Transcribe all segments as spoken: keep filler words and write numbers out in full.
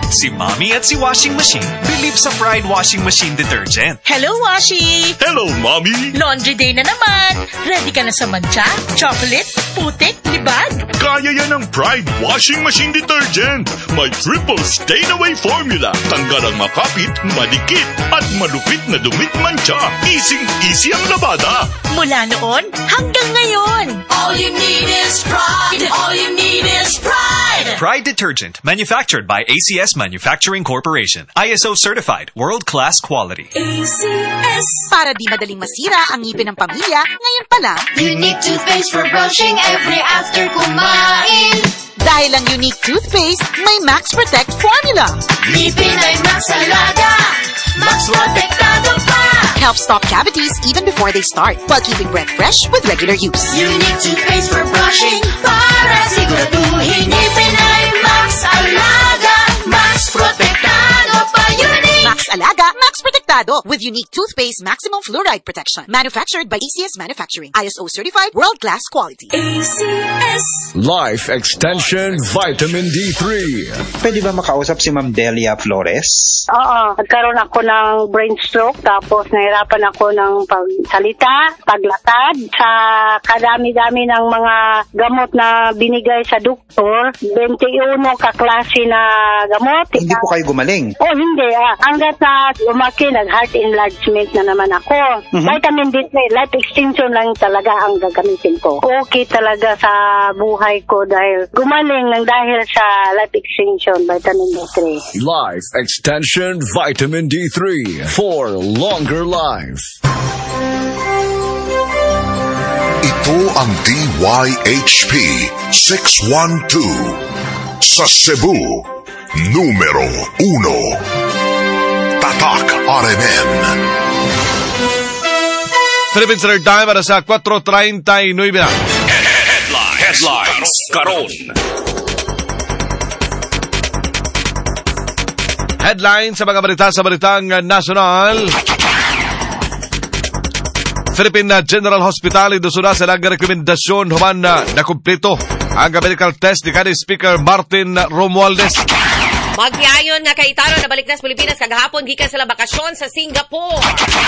Si Mommy at si Washing Machine believe sa Pride Washing Machine Detergent. Hello, Washi! Hello, Mommy! Laundry day na naman. Ready ka na sa mancha, chocolate, putik, libag? Kaya yan ang Pride Washing Machine Detergent. May triple stain-away formula. Tanggal ang makapit, madikit, at malupit na dumit mancha. Easy-easy ang labada. Mula noon hanggang ngayon. All you need is pride. All you need is pride. Pride Detergent, manufactured by A C S Manufacturing Corporation. I S O certified, world-class quality. A C S. Para di madaling masira ang ngipin ng pamilya, ngayon pa lang, Unique toothpaste for brushing every after kumain. dahil ang unique toothpaste, may Max Protect formula. Ngipin ay Max Alaga. Max Protektado pa. Helps stop cavities even before they start, while keeping breath fresh with regular use. Unique toothpaste for brushing para siguraduhin ngipin ay Max Alaga. Max Protektado pa. Unique. Max Alaga, Max Protectado with unique toothpaste maximum fluoride protection. Manufactured by A C S Manufacturing. I S O certified, world-class quality. A C S. Life Extension Vitamin D three. Pwede ba makausap si Ma'am Delia Flores? Oo, nagkaroon ako ng brain stroke, tapos nahirapan ako ng pagsalita, paglatad. Sa kadami-dami ng mga gamot na binigay sa doktor, twenty-one kaklase na gamot. Hindi po kayo gumaling? Oh, hindi. Ah. Hanggat na lumaki, nag-heart enlargement na naman ako. Mhm. Vitamin D three, life extension lang talaga ang gagamitin ko. Okay talaga sa buhay ko dahil gumaling ng dahil sa life extension, vitamin D three. Life Extension Vitamin D three for longer life. Ito ang D Y H P six one two sa Cebu, numero uno. Tatak R M N. Philippine Standard Time para sa four thirty-nine na. Headlines. Headlines. Karon. Headline sa mga balita sa balitang nasyonal. Philippine General Hospital idusuna sa lang rekomendasyon human na nakumpleto ang medical test ni kanhi Speaker Martin Romualdez. Magpiayon nga kay Taro na balik na sa Pilipinas kagahapon gikan sila bakasyon sa Singapore.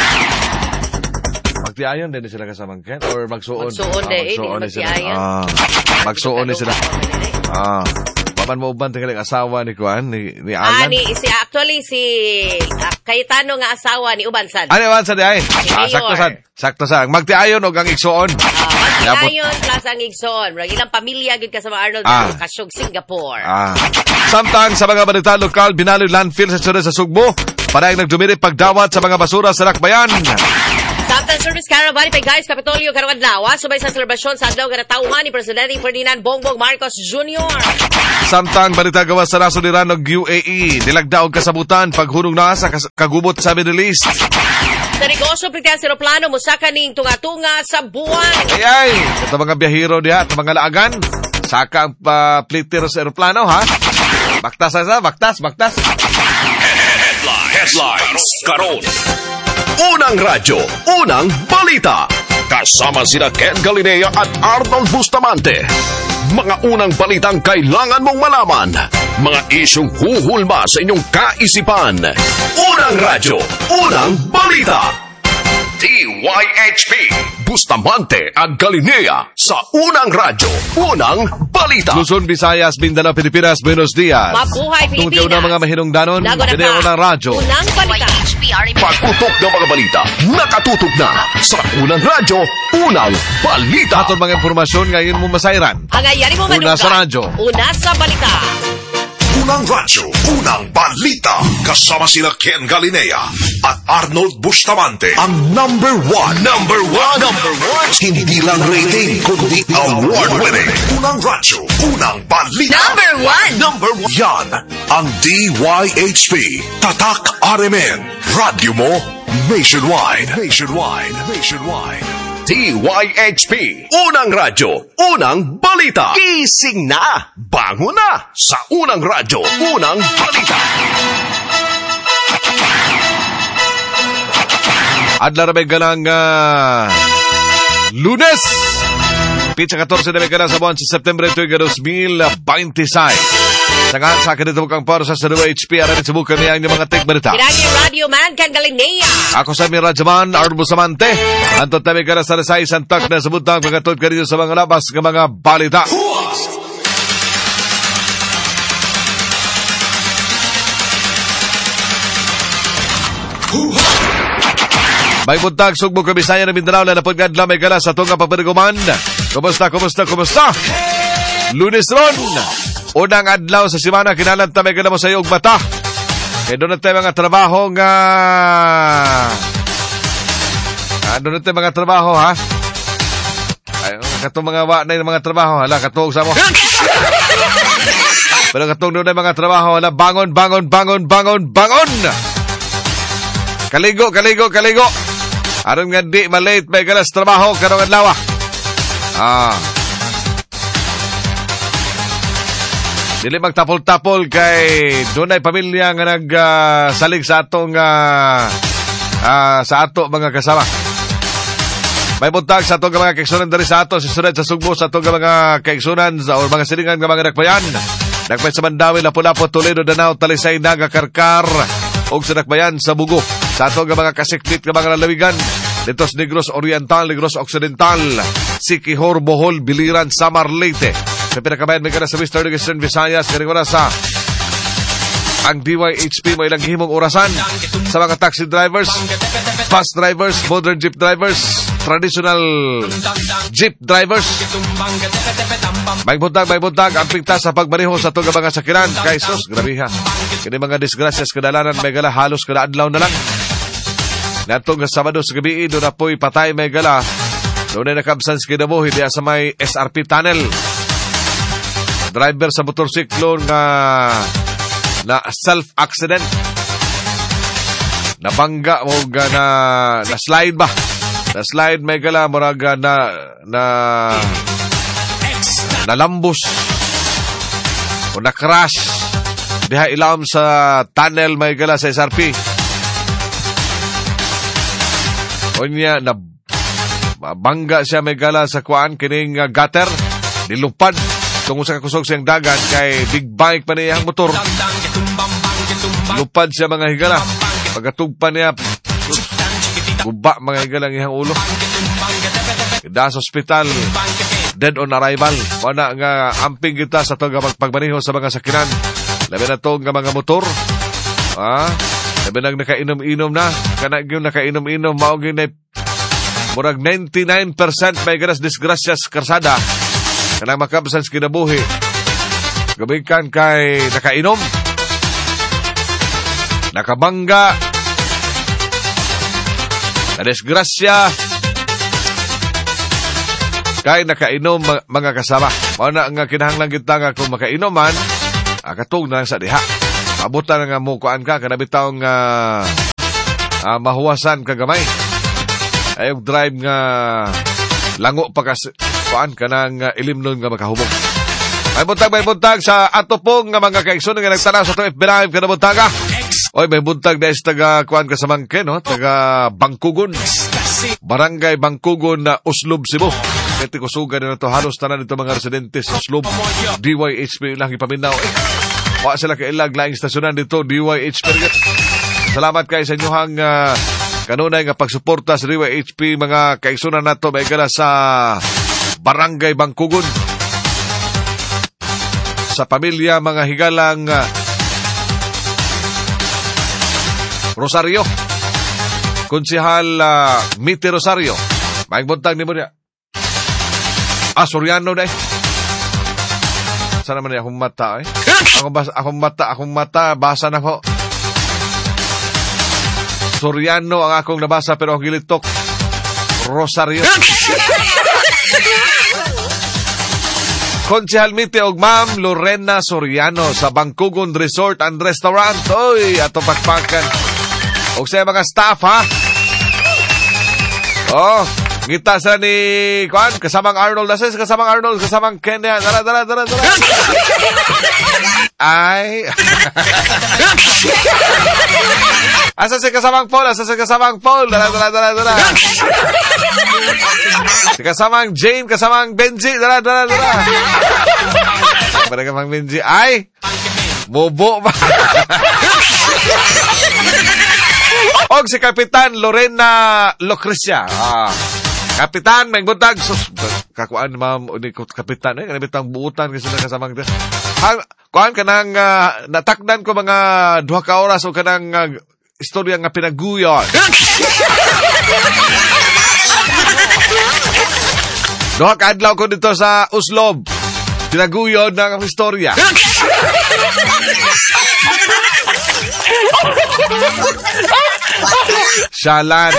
Magpiayon din sila kasamang Ken or magsuon? Magsuon din, ah, magsuon sila. Ah, magsuon din sila. Ah, paman mo uban tinggal ang asawa ni Kuan ni ni Alan. Ah, ni si actually si uh, Cayetano nga asawa ni Ubansan. Ano Ubansan di ay? Ah, sakto sad. Sakto sad. Magpiayon og ang igsuon. Ah, magpiayon plus ang igsuon. Rag ilang pamilya gid kasama Arnold ah. Kasyog Singapore. Ah. Samtang sa mga balita lokal binaloy landfill sa Sura sa Sugbo para ang nagdumiri pagdawat sa mga basura sa Lakbayan. Samtang Service Caravan pay guys Kapitolyo karong adlaw subay sa selebrasyon sa adlaw nga tawhan ni Presidente Ferdinand Bongbong Marcos Junior Samtang balita gawas sa nasod Iran og U A E nilagda og kasabutan paghunong na sa kagubot sa Middle East. Sa negosyo pritihan sa eroplano musaka ning tunga-tunga sa buwan. Ay ay, ito mga biyahero diha, ito mga laagan. Saka ang uh, plitter sa eroplano ha. Baktas sa baktas, baktas. Headlines. Headlines. Karon. Unang radyo, unang balita. Kasama sina Ken Galinea at Arnold Bustamante. Mga unang balitang kailangan mong malaman. Mga isyong huhulma sa inyong kaisipan. Unang radyo, unang balita. D Y H P, Bustamante at Galinea sa unang radyo, unang balita. Luzon, Visayas, Mindanao, Pilipinas, Buenos Dias. Mabuhay Pilipinas. Tungkol na mga mahinungdanon, dili unang radyo. Unang balita. Pagputok ng mga balita, nakatutok na sa unang radyo, unang balita. Atong mga informasyon ngayon mo masayran. Ang ayari mo Una sa radyo. Una sa balita. Unang radyo, unang balita. Kasama sila Ken Galinea at Arnold Bustamante. Ang number one, number one, number one. Hindi lang rating, kundi award-winning. Unang radyo, unang balita. Number one. Number one. Yan ang D Y H P. Tatak R M N. Radyo mo nationwide. Nationwide. Nationwide. D Y H P, unang radyo, unang balita. Gising na, bango na sa unang radyo, unang balita. Adla rabay ganang uh, Lunes. Pitsa fourteen na may ganang sa buwan sa September twenty twenty-six. Sa nga sa akin ito kang para sa D Y H P. Aramit subukan niya ang mga take balita. Pinagi Radio Man, Ken Galinea. Ako sa Mira Jaman, Arnold Bustamante. Antot namin ka na sa Rasay Santak na sabutang pagkatod ka rin sa mga labas ng mga balita. May buntag, Sugbo, Kabisaya na Mindanao, lalapod nga dlamay ka na sa tunga papaniguman. Kumusta, kumusta, kumusta? Lunes ron. Unang adlaw sa simana, kinalanta may ka na mo sa iyong mata. Kaya doon natin mga trabaho nga... Ah, doon natin mga trabaho, ha? Ay, katong mga wa na yung mga trabaho, hala, katong sa mo. Pero katong doon na mga trabaho, hala, bangon, bangon, bangon, bangon, bangon! Kaligo, kaligo, kaligo! Aron nga di malate may galas trabaho karong adlaw. Ah. Dili magtapol-tapol kay dunay pamilya nga nagsalig uh, sa atong uh, uh, sa ato mga kasama. May buntag sa atong mga kaigsunan diri sa ato, susunod sa Sugbo sa atong mga kaigsunan o mga silingan nga mga nagpayan. Nagpay sa Mandawi, Lapu-Lapu, Toledo, Danao, Talisay, Naga, Karkar o sa nagpayan sa Bugo. Sa atong mga kasiklit nga mga lalawigan, Litos Negros Oriental, Negros Occidental, Siquijor, Bohol, Biliran, Samar, Leyte. May pinakabayan may ka na sa Western Eastern Visayas, kaya ko na sa ang D Y H P, may ilang himong orasan sa mga taxi drivers, bus drivers, modern jeep drivers, traditional jeep drivers. May buntag, may buntag, ang pigtas sa pagmaneho sa itong mga sakiran. Kay sus, grabe ha. Kini mga disgrasyas kadalanan, may gala halos kada adlaw na lang. Natong Sabado sa gabi, doon na po'y patay may gala. Doon ay nakabsans kinabuhi diya sa may S R P tunnel. Driver sa motorsiklo nga na self-accident. Nabangga o na, na slide ba? Na slide may gala, muraga na na nalambos o na crash diha ilam sa tunnel may gala sa S R P. O niya na bangga siya may gala sa kuan kining uh, gutter, nilupad tungkol sa kakusog siyang dagat kay big bike pa niya ang motor. Lupad siya mga higala. Pagkatugpa niya, guba mga higala ng ihang ulo. Da sa hospital, dead on arrival. Wala nga amping kita sa itong pagmaniho sa mga sakinan. Labi na itong mga motor. Ah, labi na nakainom-inom na. Kana yung nakainom-inom, maugin na murag ninety-nine percent may ganas disgrasyas karsada. Kanang makabasans kinabuhi. Gabikan kay nakainom. Nakabangga. Nadisgrasya. Kay nakainom mga kasama. Mana nga kinahanglan kita nga kung makainom man, akatog na lang sa diha. Abutan nga mo kuan ka, kanabitaw nga uh, mahuwasan kagamay. Ayong drive nga lango pa kasi kuan kanang uh, ilimnon nga makahubog. May buntag, may buntag sa ato pong nga mga kaigsoon nga nagtanaw sa ito F B Live ka na buntaga. Oy, may buntag dahil taga kuan ka sa Mangke, no? Taga Bangkugon. Barangay Bangkugon na Uslob, Cebu. Kaya kusugan na ito, halos tanan ito mga residentes sa Uslob. D Y H P lang ipaminaw. Eh, wala sila kailag laing stasyonan dito, D Y H P. Salamat kayo sa inyohang uh, kanunay nga pagsuporta sa D Y H P, mga kaigsunan na ito. May gana sa Barangay Bangkugon. Sa pamilya, mga higalang uh, Rosario. Konsihal uh, Miti Rosario. Maing buntag ni mo niya. Ah, Soriano na eh. Saan naman niya akong mata eh? Akong, basa, akong mata, akong mata, basa na po. Soriano ang akong nabasa pero ang gilitok. Rosario. Konsihal Miti og Ma'am Lorena Soriano sa Bangkugon Resort and Restaurant. Oy, ato pakpakan. O sa mga staff, ha? Oh, ngita sa ni Kwan, kasamang Arnold. Asa kasamang Arnold, kasamang Ken. Dara, dara, dara, dara. Ay. Asa si kasamang Paul, asa si kasamang Paul. Dara, dara, dara, dara. Si kasamang Jane, kasamang Benji. Dara, dara, dara. Para kamang Benji. Ay. Bobo ba? Og si Kapitan Lorena Lucrecia. Ah, Kapitan, may butag. Sus, kakuan, ma'am, ni Kapitan, eh, kanibitang buutan kasi na kasamang din. Hang, kuan ka nang, uh, natakdan ko mga duha ka oras o ka nang uh, istorya nga pinaguyon. Duha ka adlaw ko dito sa Uslob. Pinaguyon na ang istorya. Shalan.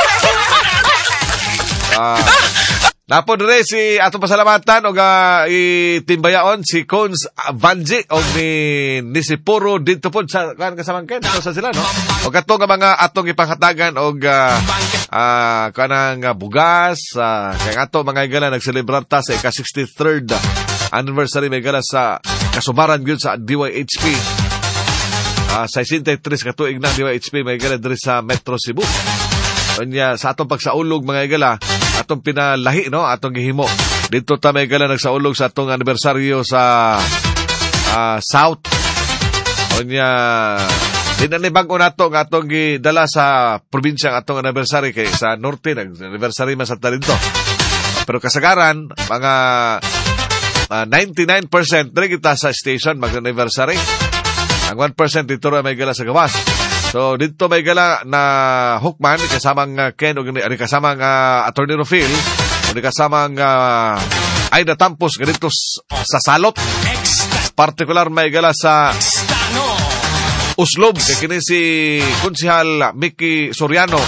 Ah, napod rin si atong pasalamatan o uh, itimbayaon si Cons Vanji o ni Nisipuro dito po sa kan kasamang ken dito sa sila no. O kato nga mga atong ipanghatagan o uh, uh, kanang uh, bugas uh, kay ato mga igala nagselebrar ta sa ika sixty-third anniversary may gala sa kasubaran gyud sa D Y H P. Uh, sa sixty-three katuig na D Y H P may gala diri sa Metro Cebu. Kanya sa atong pagsaulog mga igala, atong pinalahi no, atong gihimo. Dito ta may igala nagsaulog sa atong anibersaryo sa uh, South. Kanya dinanibag-o nato nga atong gidala sa probinsya ang atong anibersary kay sa Norte nag-anibersary man sa Talinto. Pero kasagaran mga uh, ninety-nine percent diri kita sa station mag-anniversary. Ang one percent dito ra may gala sa gawas. So dito may gala na Hookman kasamang uh, Ken o ani kasamang uh, Attorney Rufil o kasamang uh, Aida Tampos ganito sa Salop. Partikular may gala sa Uslob kay kini si Konsehal Mickey Soriano.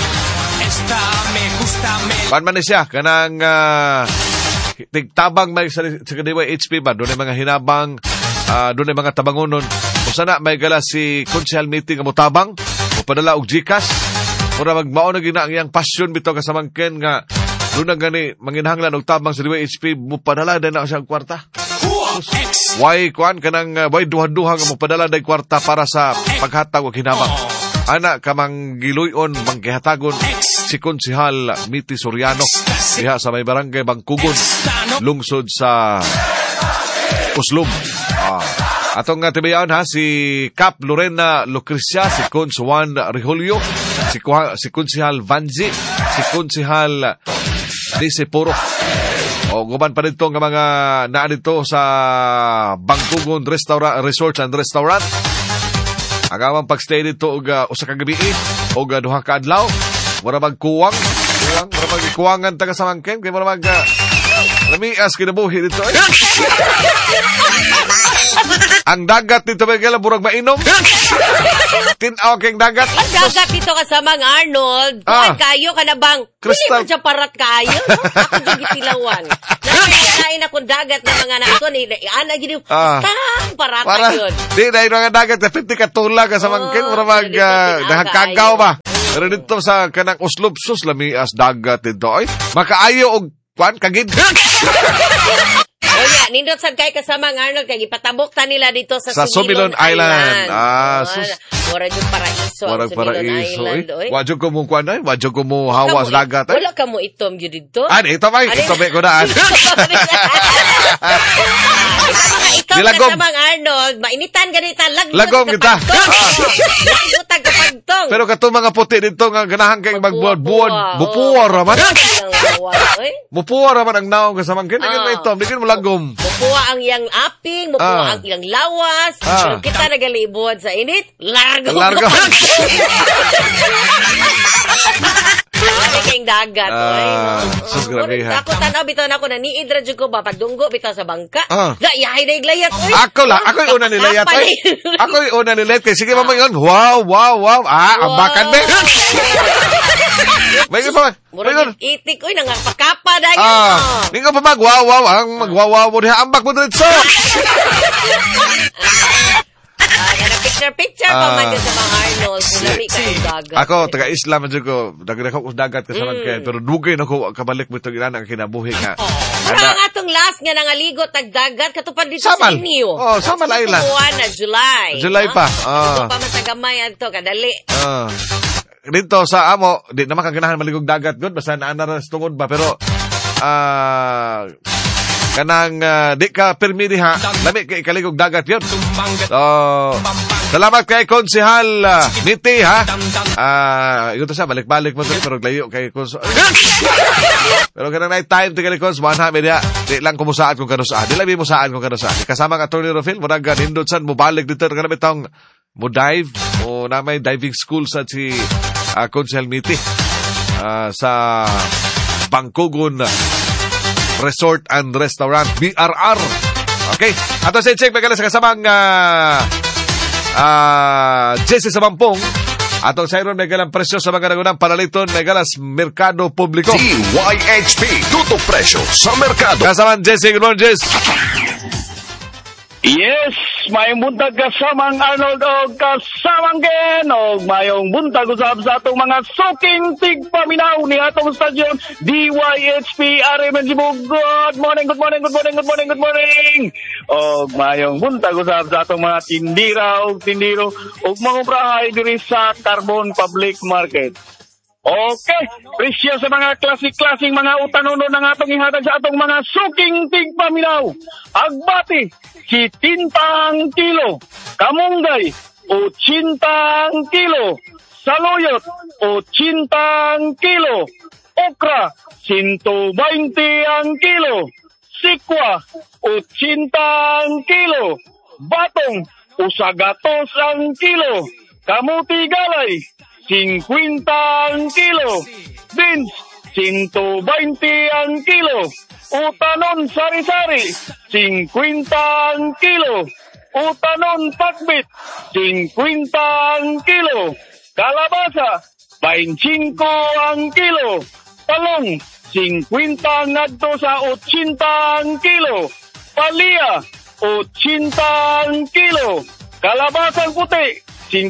Pan man siya kanang uh, tigtabang may sa, sa D Y H P ba doon ay mga hinabang uh, doon ay mga tabangonon. Sana may gala si Konsehal meeting nga motabang o padala og Gcash mura magmao na gina ang iyang passion bitaw kasamangken nga doon na gani manginhanglan og tabang sa D Y H P mo padala din na siyang kwarta. Why kuan kanang uh, why duha-duha nga mo padala day kwarta para sa paghatag og hinabang. Ana kamang giluyon manggihatagon si Konsehal Miti Soriano diha sa may barangay Bangkugon lungsod sa Uslob. Ah. Atong nga tibayan ha, si Cap Lorena Lucrecia, si Cons Juan Rihulio, si, si Konsehal Vanji, si Konsehal Nisipuro. O guman pa dito nga mga naan dito sa Bangkugon Restaurant, Resorts and Restaurant. Agamang pagstay dito og uh, usa ka gabi og uh, duha ka adlaw. Wala magkuwang, kuwang, wala magkuwangan taga samangken kay wala mag uh, lamias kinabuhi dito. Eh. Ang dagat dito may gala burag mainom. Tinaw keng dagat. Ang dagat dito kasama ng Arnold. Ah. Kayo ka na bang? Crystal. Hindi mo siya parat kayo. No? Ako dyan gitilawan. Nakakain akong dagat na mga nato ni ana gini. Ah. Stang parat para, yun. Di na yung mga dagat. fifty katula ka sa mangkin. Mura mag uh, nahagkagaw ba? Pero dito sa kanang Uslob sus lamias dagat dito. Ay, makaayo og kwan kagid. Oya, nindot sad kay kasama ng Arnold kay gipatabok ta nila dito sa, sa Sumilon Island. Island. Ah, sus. Wala jud paraiso ang Sumilon Island. Eh. Wadyo ko mo kuan ay, wadyo ko mo hawa sa dagat. Ay. Wala ka mo itom gyud dito. Ah, ito may, ito may ko daan. Dilagom kasama ng Arnold, mainitan ganita lagom. Lagom kita. Lagutag kapagtong. Pero kato mga puti dito nga ganahan kay magbuod-buod, bupuwar raman. Bupuwar raman ang naong kasama kin. Ngin itom, digin mo lagom. Mupuwa ang iyang aping, mupuwa ah. ang ilang lawas. Ah. Pero kita nagalibod sa init, largo. Largo. Ano kayong dagat, ah, oy. Sus, grabe ha. Ako tanaw, bitaw na ako na niidra dyan ko ba, pagdunggo, bitaw sa bangka. Ah. Yahay na iglayat, oy. Ako la, ako yung una nilayat, oy. Ako yung una nilayat. Kaya sige mamang yun, wow, wow, wow. Ah, wow. Ambakan ba? May pa. Murag itik, oy, nangapakapa na yun. Ah, hindi ka pa mag-wow-wow. Ang mag-wow-wow mo diha, ambak mo diretso. Ah, kana picture-picture pa man dyan sa mga Arnold. Kulami ka yung dagat. Ako, taga-Islam dyan ko. Nagre ko dagat kasama mm. kayo. Pero dugay na ko kabalik mo itong ilan ang kinabuhi nga. Para ang atong last nga nangaligot tag-dagat, katupad dito Samal. sa inyo. Oh, Samal Island. Tupuan na July. July pa. Ito pa matagamay ito, kadali. Ah. Dito sa amo, di naman kaganahan maligog dagat good. Basta naanaras tungod ba. Pero, ah... Uh, kanang uh, di ka permi diha, lami kay kaligog dagat yun. So, salamat kay Konsehal uh, Miti, ha? Ah, uh, ito siya, balik-balik mo to, pero layo kay Kons. Pero kanang night time, tingnan ni Kons, manha, media, di lang kumusaan kung kanusaan. Di lang musaan kung kanusaan. Kasama ka Attorney Rofil, muna ka nindot san, mubalik dito, kanang itong mo dive, o na may diving school sa si uh, Konsehal Miti uh, sa Bangkugon Resort and Restaurant, B R R. Okay, ato sa check, magkala sa kasamang uh, uh, Jesse sa Mampong. Atong sayron may galang presyo sa mga nagunang panaliton, may galas Merkado Publiko. D Y H P, tutok presyo sa Merkado. Kasamang Jesse, good morning, Jesse. Yes, mayong buntag kasamang Arnold o kasamang Ken o mayong buntag usab sa atong mga suking tigpaminaw ni atong stadium D Y H P R M N G Bug. Good morning, good morning, good morning, good morning, good morning. O mayong buntag usab sa atong mga tindira o tindiro o mga prahay diri sa Carbon Public Market. Okay, presyo sa mga klasik-klasing mga utanuno ng atong ihatag sa atong mga suking tigpaminaw. Agbati, si tintang kilo. Kamunggay, o chintang kilo. Saluyot, o chintang kilo. Okra, one twenty ang kilo. Sikwa, o chintang kilo. Batong, o sagatos ang kilo. Kamuti galay, fifty ang kilo. Beans, one twenty ang kilo. Utanon sari-sari, fifty ang kilo. Utanon pakbit, fifty ang kilo. Kalabasa, twenty-five ang kilo. Talong, fifty ngadto sa eighty ang kilo. Palya, eighty ang kilo. Kalabasang puti,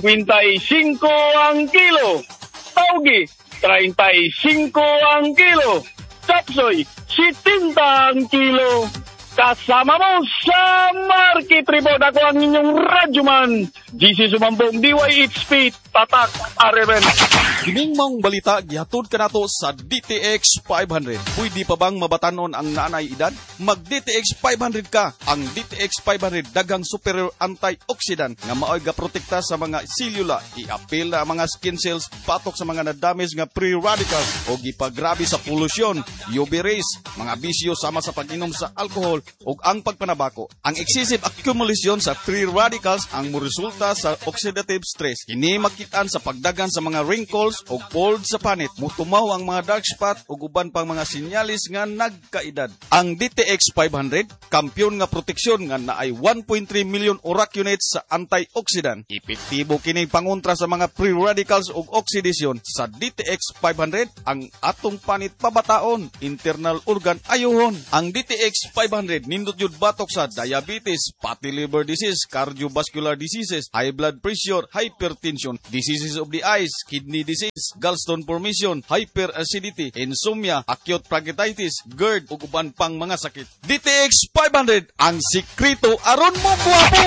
fifty-five ang kilo. Taugi, thirty-five ang kilo. Chapsoy, seventy ang kilo. Kasama mo sa Market Report. Ako ang inyong radyoman, G C Sumambong, D Y H P, Tatak, R M N. Kining mong balita, gihatod ka nato sa D T X five hundred. Pwede pa bang mabatanon ang nanay edad? Mag-D T X five hundred ka. Ang D T X five hundred dagang superior antioxidant nga maoy ga protekta sa mga selula, i-appeal na mga skin cells, patok sa mga na-damage nga free radicals o gipagrabe sa polusyon, U V rays, mga bisyo sama sa pag-inom sa alcohol ug ang pagpanabako. Ang excessive accumulation sa free radicals ang moresulta sa oxidative stress. Kini makitaan sa pagdagan sa mga wrinkles ug fold sa panit, mutumaw ang mga dark spot ug uban pang mga sinyalis nga nagkaedad. Ang D T X five hundred, kampyon nga proteksyon nga naay one point three million uracunates sa antioxidant. Epektibo kini pangontra sa mga free radicals ug oxidation. Sa D T X five hundred, ang atong panit pabataon, internal organ ayuhon. Ang D T X five hundred nindot yun batok sa diabetes, fatty liver disease, cardiovascular diseases, high blood pressure, hypertension, diseases of the eyes, kidney disease, gallstone formation, hyperacidity, insomnia, acute pancreatitis, GERD, ug uban pang mga sakit. D T X five hundred, ang sikreto aron mo guwapo.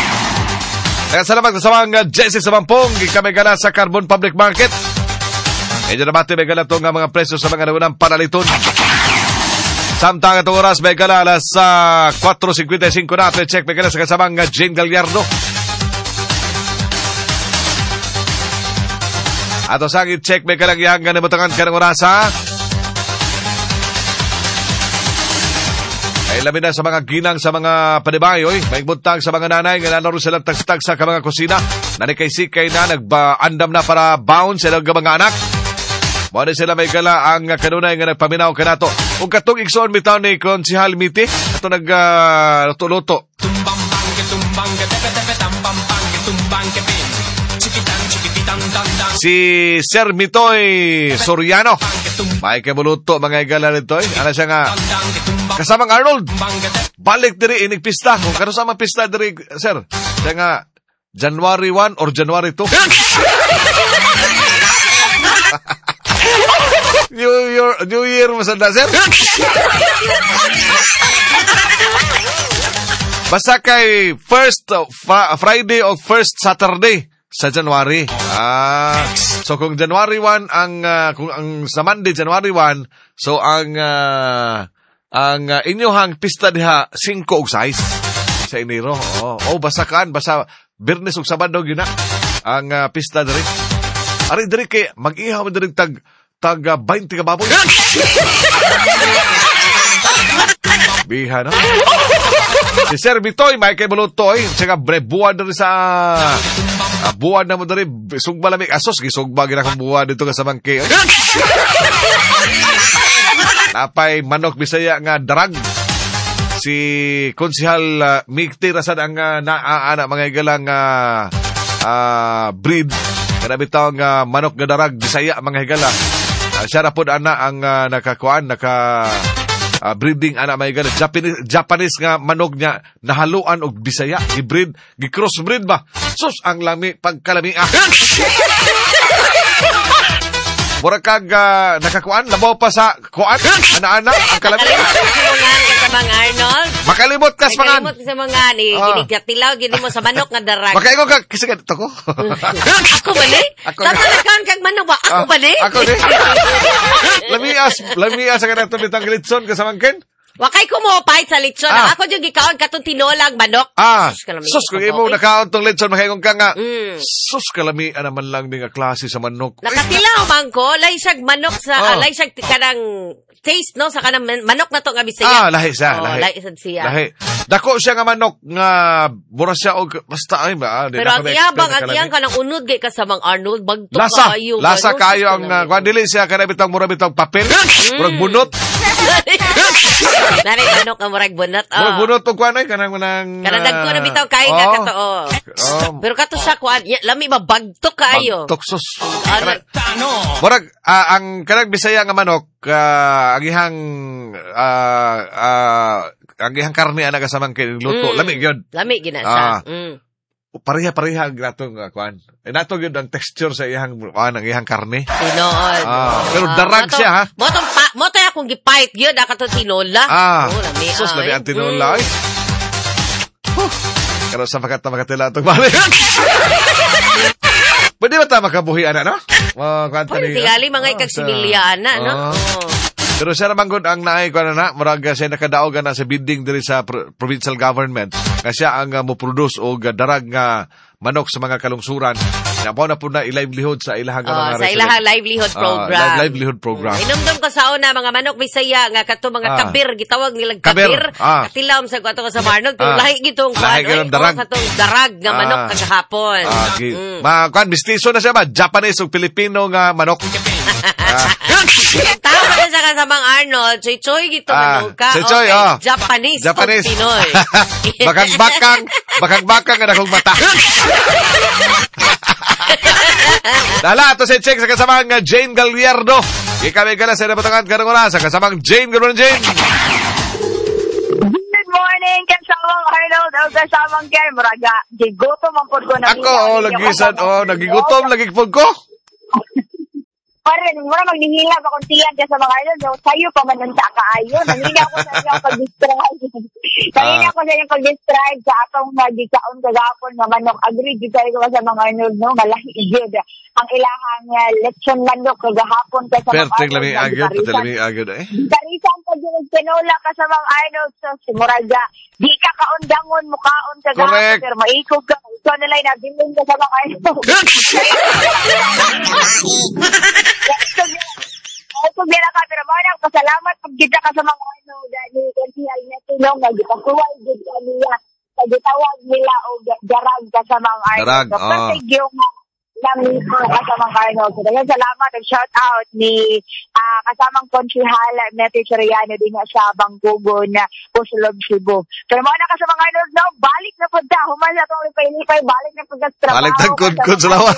Kaya salamat sa mga Jesse sa Mampong, kami gana sa Carbon Public Market. Medyo nabati may gala itong mga presyo sa mga nagunang panaliton. Samtang itong oras, may gala alas uh, four fifty-five natin. Check may gala sa kasamang Jane Gallardo. Ato sangit check may galang yangganimutangan ka ng oras, ha? Ay lamin na sa mga ginang sa mga panibayoy. May buntang sa mga nanay nga nanaro silang tagstag sa mga kusina. Nanikay-sikay na, nagba-andam na para bounce sa mga anak. Muna sila may gala ang kanunay nga nagpaminaw ka nato. Kung katong iksoon bitaw ni Konsehal Miti, ito nag-luto-luto. Si Sir Mitoy Soriano. May kabuluto mga igala nito. Ano siya nga, kasamang Arnold. Balik diri inig pista. Kung kano sa mga pista diri, Sir. Siya nga, January one or January two. New Year, New Year masanda, sir. Basta kay first uh, fa- Friday o first Saturday sa January. Ah, so kung January one ang uh, kung ang sa Monday January one, so ang uh, ang uh, inyohang pista diha singko og size sa Enero. Oh, oh basta kaan, basta Biyernes ug Sabado gyud na ang uh, pista diri. Ari diri kay mag-ihaw man diri tag tag uh, twenty ka baboy. Biha na. Si Sir Bitoy, may kay Bulutoy, saka buwan diri sa uh, buwan na mo diri sugba lamig asos gisugba gina kong buwan dito ka sa Mangke. Napay manok Bisaya nga darag. Si Konsihal uh, Migti rasad ang uh, naaana mga higalang uh, uh, breed. Kana bitaw nga uh, manok nga darag Bisaya mga higala. Uh, siya na po ana ang uh, nakakuan, naka uh, breeding ana mga higala. Japanese, Japanese nga manok niya nahaluan og Bisaya. Hybrid, gi-crossbreed ba? Sus, ang lami, pagkalami. Ah. Mura kag uh, nakakuan, labaw pa sa kuan, ana-ana, ang kalami. Sa mga Arnold. Makalimot kas mangan. Makalimot sa mga ni uh. ginigatilaw gini mo sa manok nga darag. Makaingon ka kasi ganito ko. Ako bali? Sa talakan kag manok ba? Ako uh, bali? Ako ni. Lamias, lamias sa kanang bitang litson ka sa mangkin. Wakay ko mo pahit sa litson. Ah. Ako yung gikaon katong tinolang manok. Ah, sus, kalami, sus kung imo nakaon tong litson makaingon ka nga. Mm. Sus kalami naman lang nga klase sa manok. Nakatilaw man ko, laysag manok sa oh. uh, laysag kanang taste no sa kanang manok na to nga Bisaya. Ah, lahi siya, oh, lahi. Lahi sad siya. Lahi. Dako siya nga manok nga mura siya og basta ay ba. Pero ang iyabang ang iyang kanang unod gay ka sa Mang Arnold bagto lasa, kayo. Lasa kayo ang uh, kung dili siya kana bitang mura bitang papel, murag bunot. Nari manok nga murag bunot. Oh. Murag bunot og kuan ay kanang manang kanang dagko na bitaw kay oh. nga kato. Oh. Oh. Pero kato sa kuan, lami mabagto kayo. Bagtok sus. Ano? Murag uh, ang kanang Bisaya nga manok uh, ang ihang uh, uh, ang ihang karne ana ka sa mangkin luto mm. lami gyud. Lami gina sa. Uh, mm. Pareha-pareha ang natong uh, kuan. Eh nato gyud ang texture sa ihang kuan ang ihang karne. Tinood. Ah, pero darag moto, siya ha. Mo tong pa, mo to akong gipait gyud akato tinola. Ah. Oh, lami. Sus lami ang tinola. Mm. Ay. Huh. Pero sa makata makatila itong bali. Pwede ba ta makabuhi ana no? Uh, Pwede tingali mga ikagsimilya ana no? Oh. Pero siya naman gud ang naay ko na na, murag siya nakadaog na sa bidding diri sa pro- provincial government. Kasi ang uh, mo-produce og uh, darag nga manok sa mga kalungsuran. Napaw na po na i-livelihood sa ilahang oh, mga sa ilahang livelihood program. Uh, livelihood program. Inumdum ko sa una mga manok Bisaya nga kato mga ah. kabir gitawag nilang kabir. kabir. Ah. Katilawom sa kato sa Marnog pero ah. lahi gitong kuan oy darag. katong darag nga manok ah. kagahapon. Ah, gi- mm. Ma kuan mistiso na siya ba? Japanese ug Filipino nga manok. ah. Tama na sa kasamang Arnold, choy-choy gito ah, manok ka. Choy-choy, okay. oh. Japanese, Japanese. Pinoy. Bakang-bakang, bakang-bakang nga nakong mata. Dala, ito si Check sa kasamang Jane Gallardo. Ikami ka na sa nabatangan ka na sa kasamang Jane. Good morning, Jane. Good morning, kasamang Arnold. O kasamang Ken, muraga. Gigutom ang pod ko na. Ako, oh, lagisan, oh, nagigutom, lagigpod ko. Pare, mura magnihila pa kung tiyan ka sa mga Arnold. So, sa'yo pa man sa kaayo. Nangina ko sa inyong pag-describe. Nangina ko sa inyong pag-describe sa atong nagikaon kagapon nga manok. Agree, di kayo ko sa mga Arnold, no? Malahi igid. Ang ilahang uh, lechon manok kagahapon ka sa mga Arnold. Perting lamig agad, pati lamig agad eh. Karisan ka din, tinola ka sa mga Arnold. So, si Muraga, di ka kaundangon, mukhaon ka gahapon. Pero maikog ka. Ikaw nila'y nabiling ka sa mga Arnold. Ito nila ka, pero mga nang pasalamat pag kita ka sa mga ano, gani, konsihal na tulong, nagpasuway, gita niya, nagitawag nila o darag ka sa mga ano. Darag, so, oo. Kasi yung namin ka sa mga ano. So, dagan salamat at shout out ni uh, kasamang konsihal Mete Soriano din nga sa Bangkugo na Pusulog, Cebu. Pero mga nang ka sa mga ano, no, balik na po da, human na itong lipay-lipay, balik na po da trabaho. Balik na kod sa lawas.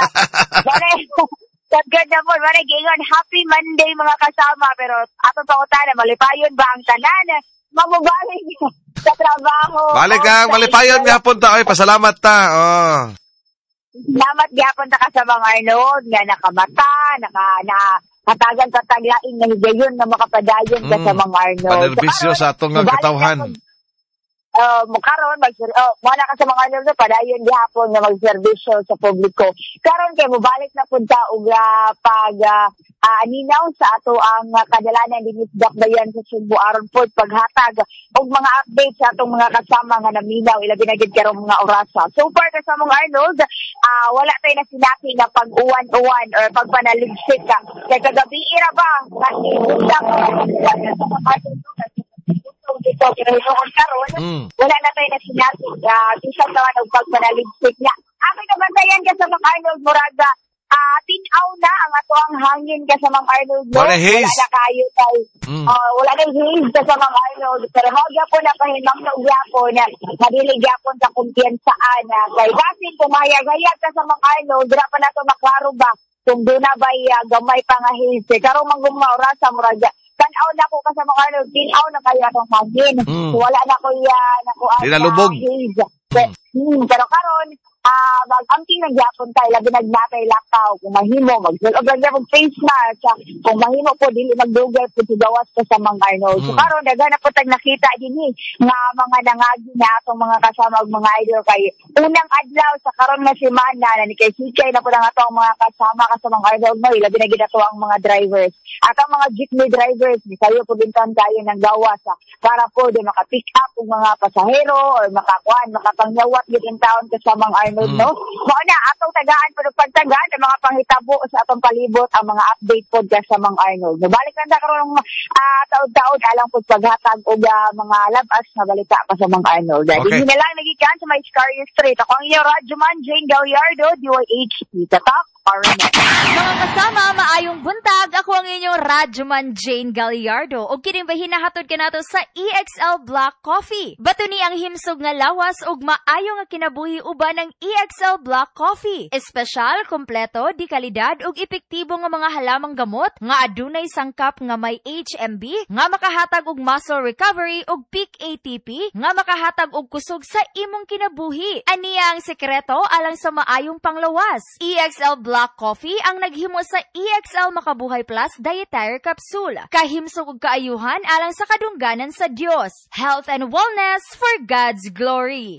Good na po, maray gingon, happy Monday mga kasama, pero ato pa ko tayo, malipayon ba ang tanan? Mamubalik sa trabaho. Balik ka, malipayon nga punta, ay, pasalamat ta, oh. Salamat gyapon ta ka sa mga Arnold, nga nakamata, naka, na, katagan pataglaing na higayon na makapadayon ka mm, sa mga Arnold. Panerbisyo so, sa atong katawhan. uh, karon mag uh, wala ka sa mga ano padayon gihapon nga magserbisyo sa publiko. Karon kay mobalik na pud ta og uh, pag uh, uh, aninaw sa ato ang uh, kadalanan dinhi sa Dakbayan sa Cebu aron pud paghatag og mga update sa atong mga kasama nga naminaw ilabi na gid karong mga orasa. So far kasama mga Arnold, uh, wala tay na sinapi nga pag-uwan-uwan or pagpanaligsik ka. Kay kagabi ira ba kasi usak dito pero yung karon mm. wala na tayo na sinabi uh, bisag naman og pagpanaligsik niya. Ako nabantayan ka sa mga Arnold Moraga uh, tinaw na ang ato ang hangin ka sa mga Arnold no? Wala na kayo tayo mm. uh, wala na haze ka sa mga Arnold pero mga po na pahimang na ugyapo na madilig yapon sa kumpiyansaan na kay basin kumayag-hayag ka sa mga Arnold dira pa na ito maklaro ba kung doon na ba uh, gamay pa nga haze karong manggumaura sa Moraga tanaw na ko kasama ka ano, tinaw na kayo atong hangin. Mm. So, wala na ko yan, na ko asa. Tinalubog. Pero, hmm, pero karon ah, uh, mag-angking nagyapon tayo, labi nagnatay lakaw, kung mahimo, mag-sul, o ganda mag-face mask, kung mahimo po, dili magdugay po, tigawas ko sa mga Arnold. Mm. So, karon daga na po tag nakita din eh, nga mga nangagi na atong mga kasama, mga idol kay unang adlaw sa karon na semana, na ni kay Sikay na po na atong mga kasama kasama mga Arnold mo, labi na ginato ang mga drivers. At ang mga jeepney drivers, ni kayo po din tayo ng gawas, ha, para po din maka-pick up ang mga pasahero, or makakuan, makapangyawat din in town kasama mga Arnold. Mm. No? Mao na atong tagaan pero pagtagaan ang mga panghitabo sa atong palibot ang mga update podcast sa mga Arnold. So, balik lang sa karon uh, taud-taud alang pud paghatag og uh, mga labas na balita pa sa mga Arnold. Okay. Hindi na lang nagikan sa may Scario Street. Ako ang iyo Radyo Man Jane Gallardo, D Y H P. Tatak Arnold. Mga kasama, maayong buntag. Ako ang inyong Radyoman Jane Gallardo. O kining ba hinahatod ka nato sa E X L Black Coffee. Bato ni ang himsog nga lawas og maayo nga kinabuhi uban ng E X L Black Coffee. Espesyal, kompleto, di kalidad ug epektibo nga mga halamang gamot nga adunay sangkap nga may H M B nga makahatag og muscle recovery ug peak A T P nga makahatag og kusog sa imong kinabuhi. Aniya ang sekreto alang sa maayong panglawas. E X L Black Coffee ang naghimo sa E X L Makabuhay Plus Dietary Capsule. Kahimsog og kaayuhan alang sa kadungganan sa Dios. Health and wellness for God's glory.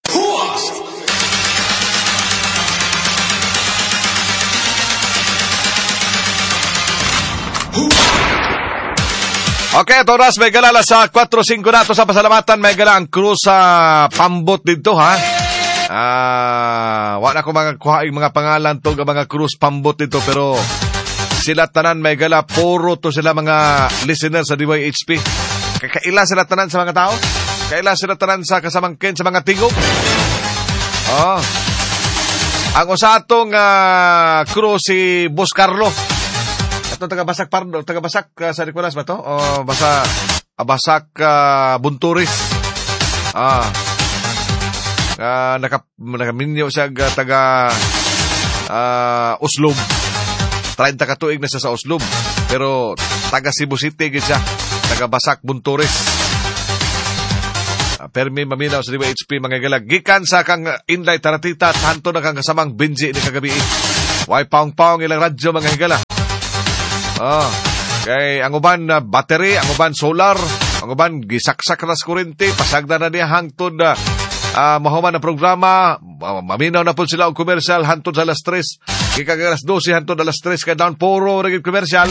Okay, Toras, may galala sa four five nato sa pasalamatan. May gala ang cruise sa pambot dito, ha? Ah, wala ko mga kuhaing mga pangalan to ng mga cruise pambot dito, pero sila tanan may gala, puro to sila mga listeners sa D Y H P. Kaila sila tanan sa mga tao? Kaila sila tanan sa kasamangkin, sa mga tingog? Oh. Ang usatong uh, cruise si Boss Carlo. Ito taga-Basak Pardo, taga-Basak uh, sa Nicolas ba to? O basa uh, Basak uh, Bunturis. Ah. Uh, naka, nakaminyo siya uh, taga uh, Uslob. thirty katuig na siya sa Uslob. Pero taga Cebu City gid siya. Taga Basak Bunturis. Uh, permi maminaw sa D Y H P mga galag. Gikan sa kang Inlay Taratita at hanto na kang kasamang Benji ni kagabi. Way paong-paong ilang radyo mga higala. Oh, kay ang uban na uh, battery, ang uban solar, ang uban gisaksak na sa kurente, pasagda na niya hangtod na uh, mahuman na programa, uh, maminaw na po sila og komersyal hangtod sa alas tres, kikag alas twelve hangtod alas tres, kay down puro naging komersyal.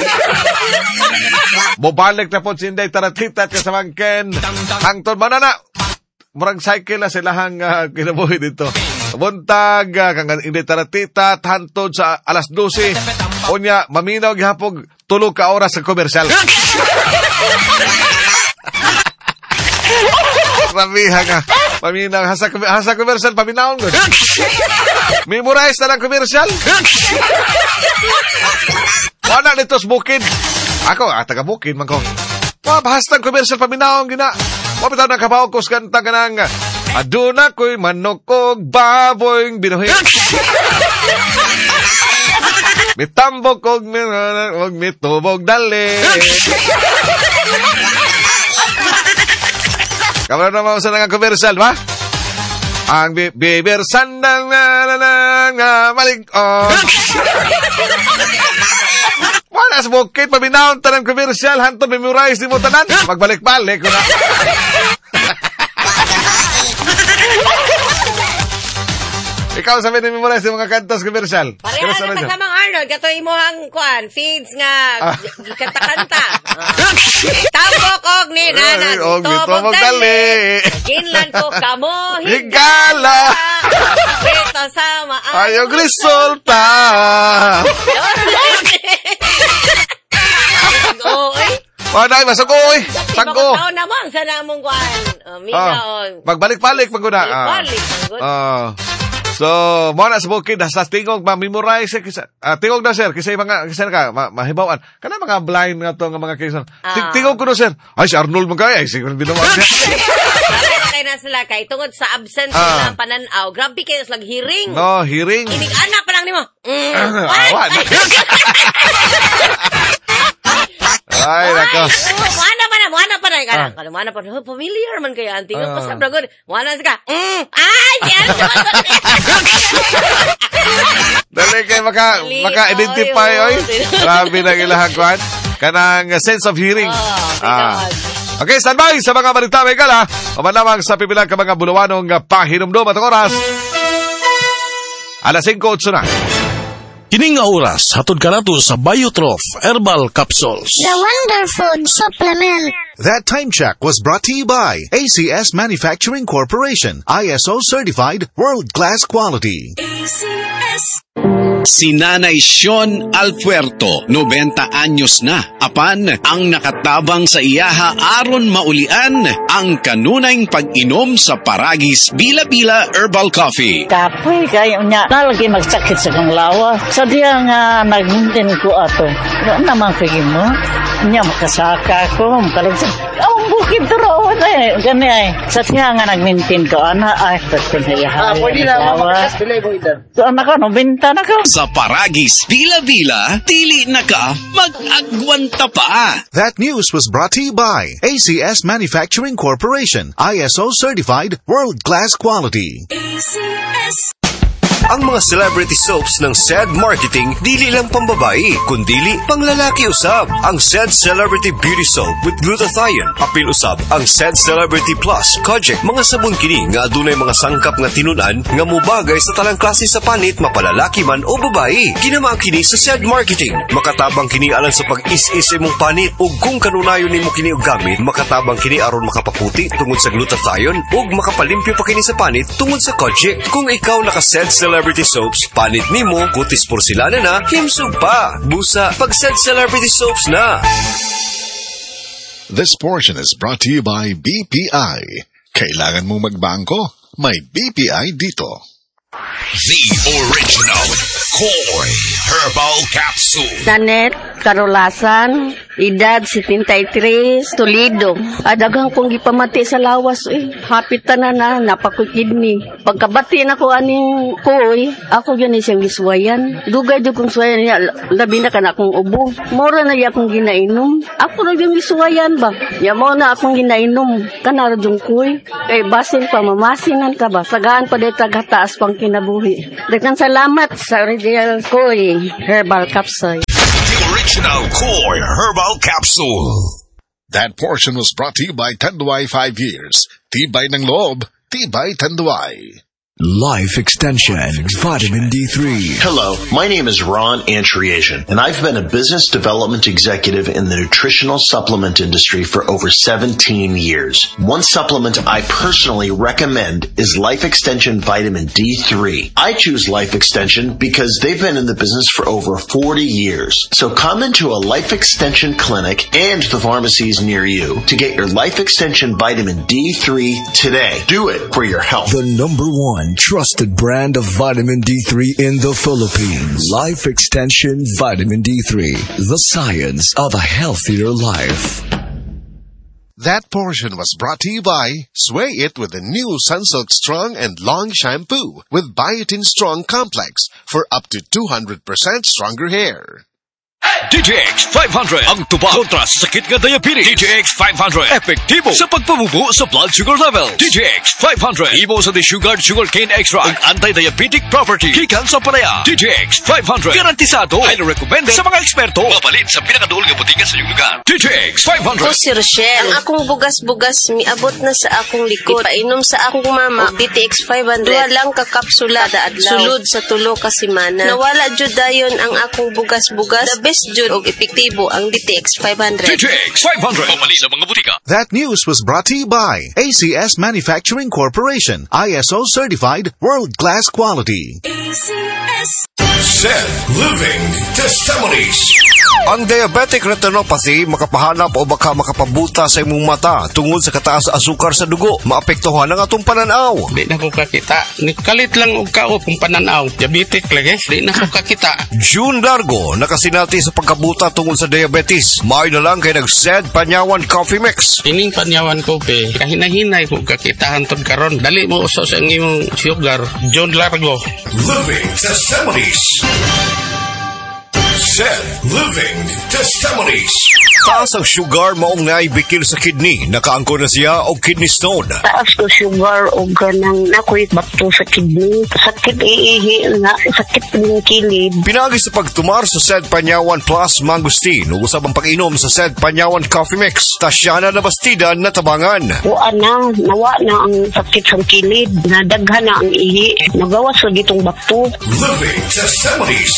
Mobalik na po si Inday Taratita at kasamangken, hangtod manana, murag cycle na silahang uh, kinabuhi dito. Buntag, uh, kang Inday Taratita at hangtod sa alas twelve, unya, maminaw gihapog tulog ka oras sa komersyal. Ramiha nga. Paminaw, hasa, hasa komersyal, paminawon ko. Memorize na ng komersyal. Wala nito sa bukid. Ako, ah, taga bukid man ko. Mabahas ng komersyal, paminawon gina. Mabitaw ng kabaw ko sa kanta ka ng aduna ko'y manok og baboy binuhin. Mitambok og og mitubog dali. Kamara na mo sa nga komersyal ba? Ang biber sandang na na na malig oh. Wala sa bukid pabinawon tanang komersyal hantod memorize di mo tanan. Magbalik-balik ko na. Ikaw sabi ni memorize yung mga kantos commercial. Pareha na tagamang Arnold, kato imuhang kuan, feeds nga, kanta-kanta. Tambok og ni nanan, tobog dali. Kinlan ko kamo, higala. Ito sa maayong ayong resulta. Oy. Panay, masagoy. Sangko. Tao naman sa namong kuan. Migaon. Magbalik-balik pag guna. Magbalik. Ah. So, mo na sa bukid, sa tingog, ma-memorize, kisa, uh, tingog na, sir, kasi mga, kasi ka, ma mahibawan. Kana mga blind nga to, nga mga kaysa. Uh, tingog ko na, sir. Ay, si Arnold magkaya, ay, siguro binawa niya. Kaya na sila, kay tungod sa absence uh, ng pananaw, grabe kayo slag hearing. No, hearing. Inig anak pa lang ni mo. Mm, uh, what? Ay, nako. Mana pa na, mana pa na. Kana, kana, mana pa na. Familiar man kaya, anting uh, pasab na good. Mana sika. Mm, ay, si Arnold. Dali kayo maka, maka-identify, oy. Grabe na ilahang kuhan. Kanang sense of hearing. Oh, ah. Okay, standby sa mga balita may gala. O man lamang sa pipilang ka mga bulawanong pahinumdum at oras. Alas singko otso na. Kining nga oras, hatod ka nato sa Biotrof Herbal Capsules. The Wonder Food Supplement. That time check was brought to you by A C S Manufacturing Corporation. I S O certified, world-class quality. A C S. Si Nanay Sean Alpuerto, ninety anyos na. Apan, ang nakatabang sa iyaha aron maulian ang kanunayng pag-inom sa Paragis Bila-Bila Herbal Coffee. Kapoy kayo niya, nalagi magsakit sa kong lawa. Sa diya nga nag-maintain ko ato. Ano naman pagin mo? Niya makasaka ko, makalagsak. Ang bukid turawan eh. Gani ay. Sa diya nga nag-maintain ko, ana ay, pagkin na iyaha. Ah, pwede na, mamakas bilay mo ito. So, anak ko, no, binta na ko. Sa Paragis Bila-Bila, dili na ka mag-agwanta pa. That news was brought to you by A C S Manufacturing Corporation. I S O certified, world-class quality. A C S. Ang mga celebrity soaps ng S E D Marketing dili lang pambabae, kundili panglalaki usab. Ang S E D Celebrity Beauty Soap with glutathione, apil usab ang S E D Celebrity Plus Kojic. Mga sabon kini nga adunay mga sangkap nga tinunan nga mubagay sa talang klase sa panit, mapalalaki man o babae. Ginamaan kini sa S E D Marketing. Makatabang kini alang sa pag-is-is imong panit ug kung kanunayon nimo kini og gamit, makatabang kini aron makapaputi tungod sa glutathione ug makapalimpyo pa kini sa panit tungod sa Kojic. Kung ikaw naka S E D Celebrity Soaps, panit nimo, kutis porcelana na, himsog pa. Busa, pag-S E D Celebrity Soaps na. This portion is brought to you by B P I. Kailangan mo magbangko? May B P I dito. The original Koi Herbal Capsule. Nanet Karolasan, edad seventy-three, Toledo. Adagang kong gipamati sa lawas eh. Hapit na na, napakukidney. Pagkabati na ko aning Koi, ako yun siyang giswayan. Dugay dyan kong swayan niya, labi na ka na akong ubo. Mora na iya akong ginainom. Ako na yung giswayan ba? Ya mo na akong ginainom. Kanara yung Koi. Kay basin pa, mamasinan ka ba? Sagaan pa dito tagas pang kinabuhi. Dagan salamat sa original Koi Herbal Capsule. The original Koi Herbal Capsule. That portion was brought to you by Tanduay five years. Tibay ng loob, tibay Tanduay. Life Extension, Vitamin D three. Hello, my name is Ron Antriasian, and I've been a business development executive in the nutritional supplement industry for over seventeen years. One supplement I personally recommend is Life Extension Vitamin D three. I choose Life Extension because they've been in the business for over forty years. So come into a Life Extension clinic and the pharmacies near you to get your Life Extension Vitamin D three today. Do it for your health. The number one trusted brand of vitamin D three in the Philippines. Life Extension Vitamin D three. The science of a healthier life. That portion was brought to you by Sway It with the new Sunsilk Strong and Long Shampoo with Biotin Strong Complex for up to two hundred percent stronger hair. D T X five hundred ang tubag kontra sa sakit nga diabetes. D T X five hundred epektibo sa pagpabubo sa blood sugar level. D T X five hundred imo sa desugared sugarcane extract ug anti-diabetic property gikan sa palaya. D T X five hundred garantisado, highly recommended sa mga eksperto. Mapalit sa pinakaduol nga butika sa iyong lugar. D T X five hundred. Ako si Rochelle. Ang akong bugas-bugas miabot na sa akong likod. Ipainom sa akong mama og D T X five hundred. Duha lang ka kapsula da adlaw. Sulod sa tulo ka semana. Nawala jud dayon ang akong bugas-bugas. The best jud og epektibo ang D T X five hundred. D T X five hundred. Mapalit sa mga butika. That news was brought to you by A C S Manufacturing Corporation, I S O certified, world-class quality. A C S. Said Living Testimonies. Ang diabetic retinopathy makapahanap o baka makapabuta sa imong mata tungod sa kataas sa asukar sa dugo. Maapektuhan ang atong pananaw. Di na ko kakita. Nikalit lang og kao kung pananaw. Diabetic lagi. Di na ko kakita. June Largo nakasinati sa pagkabuta tungod sa diabetes. Maayo na lang kay nag-Said Panyawan Coffee Mix. Ining Panyawan Coffee, kahinahinay ko kakitahan tod karon. Dali mo uso sa imong sugar. June Largo. Living Testimonies. Said Living Testimonies. Taas ang sugar maong naibikil sa kidney. Nakaangko na siya og kidney stone. Taas ko sugar o ganang nakoy bato sa kidney. Sakit iihi nga, sakit ng kilid. Pinagi sa pagtumar sa Said Panyawan Plus Mangustin ug usab ang pag-inom sa Said Panyawan Coffee Mix. Tasya na nabastidan na tabangan. Wa na, nawa na ang sakit sa kilid. Nadaghan na ang ihi. Nagawas sa ditong bato. Living Testimonies.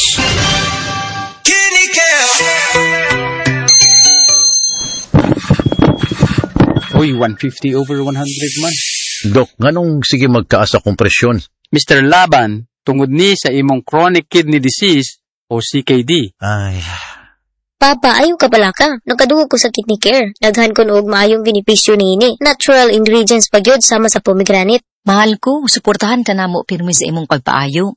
Uy, one fifty over one hundred man. Dok, nganong sige magtaas sa kompresyon? Mister Laban, tungod ni sa imong chronic kidney disease o C K D. Ay. Papa, ayaw ka pala ka. Nagkadugo ko sa kidney care. Daghan ko noog maayong binipisyo niini. Natural ingredients pa gyud sama sa pomegranate. Mahal ko, suportahan ka namo pirmi sa imong pagpaayo.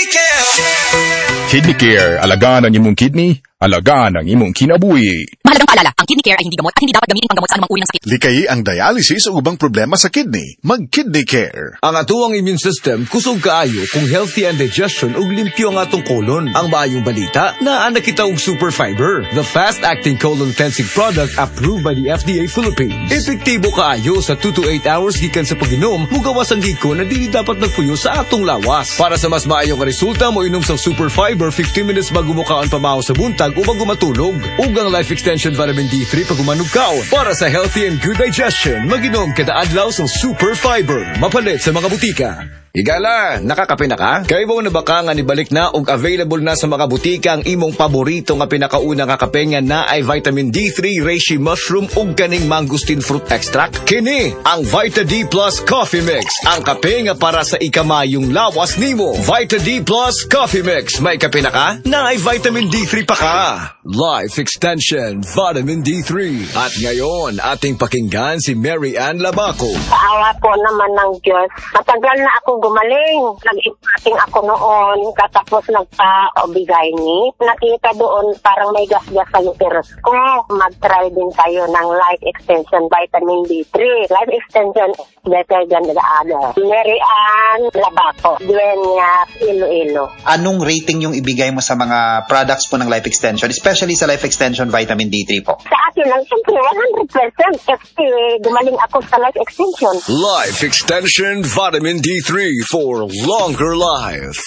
Kidney Care, alagaan ang imong kidney, alagaan ang imong kinabuhi. Mahalagang paalala, ang kidney care ay hindi gamot at hindi dapat gamitin panggamot sa anumang uri ng sakit. Likayi ang dialysis o ubang problema sa kidney. Mag-Kidney Care. Ang atuang immune system kusog kaayo kung healthy ang digestion ug limpyo ang atong colon. Ang maayong balita, naa na kita og Super Fiber, the fast-acting colon cleansing product approved by the F D A Philippines. Epektibo kaayo sa two to eight hours gikan sa pag-inom, mugawas ang giko na dili dapat nagpuyo sa atong lawas. Para sa mas maayong resulta mo inom sa Super Fiber fifteen minutes bago mo kaon pamahaw sa buntag o bago matulog. Ug ang Life Extension Vitamin D three pag umanog kaon. Para sa healthy and good digestion, mag-inom kada adlaw sa Super Fiber. Mapalit sa mga butika. Igala, nakakape na ka? Kaya mo na baka nga nibalik na og available na sa mga butika ang imong paborito nga pinakauna nga kape nga na ay vitamin D three, reishi mushroom ug kaning mangosteen fruit extract. Kini ang Vita D Plus Coffee Mix, ang kape nga para sa ikamayong lawas nimo. Vita D Plus Coffee Mix, may kape na ka? Na ay vitamin D three pa ka. Life Extension Vitamin D three. At ngayon, ating pakinggan si Mary Ann Labaco. Awa po naman ng Diyos. Matagal na ako gumaling. Nag-impating ako noon, katapos nagpa-obigay ni. Nakita doon parang may gas-gas sa uterus ko. Mag-try din tayo ng Life Extension Vitamin D three. Life Extension is better than the other. Mary Ann Labaco, Dueña, Iloilo. Anong rating yung ibigay mo sa mga products po ng Life Extension, especially sa Life Extension Vitamin D three po? Sa akin lang, siyempre, one hundred percent kasi gumaling ako sa Life Extension. Life Extension Vitamin D three for longer life.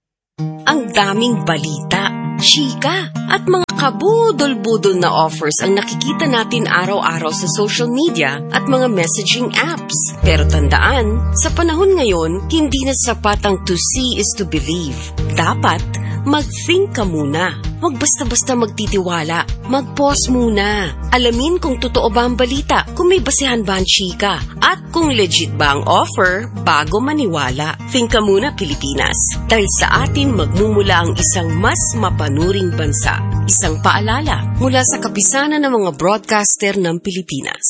Ang daming balita, chika, at mga kabudol-budol na offers ang nakikita natin araw-araw sa social media at mga messaging apps. Pero tandaan, sa panahon ngayon, hindi na sapat ang to see is to believe. Dapat, mag-think ka muna. Huwag basta-basta magtitiwala. Mag-pause muna. Alamin kung totoo ba ang balita, kung may basehan ba ang chika, at kung legit ba ang offer bago maniwala. Think ka muna, Pilipinas. Dahil sa atin magmumula ang isang mas mapanuring bansa. Isang paalala mula sa kapisanan ng mga broadcaster ng Pilipinas.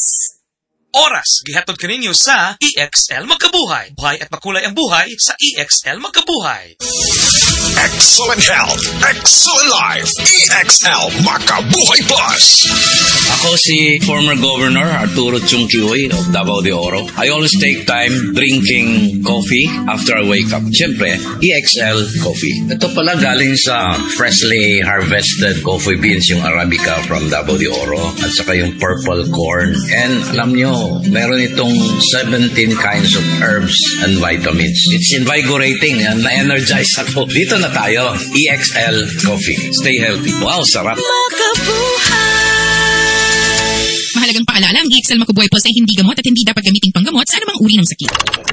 Oras, gihatod kaninyo sa E X L Magkabuhay. Buhay at makulay ang buhay sa E X L Magkabuhay. Excellent health, excellent life. E X L Makabuhay Plus. Ako si former Governor Arturo Chung Chioy of Davao de Oro. I always take time drinking coffee after I wake up. Siyempre, E X L coffee. Ito pala galing sa freshly harvested coffee beans, yung Arabica from Davao de Oro, at saka yung purple corn. And alam nyo, meron itong seventeen kinds of herbs and vitamins. It's invigorating and na-energize ako. Dito na tayo, E X L coffee. Stay healthy. Wow, sarap. Mahalagang paalala, ang E X L Makabuhay Plus ay hindi gamot at hindi dapat gamitin panggamot sa anumang uri ng sakit.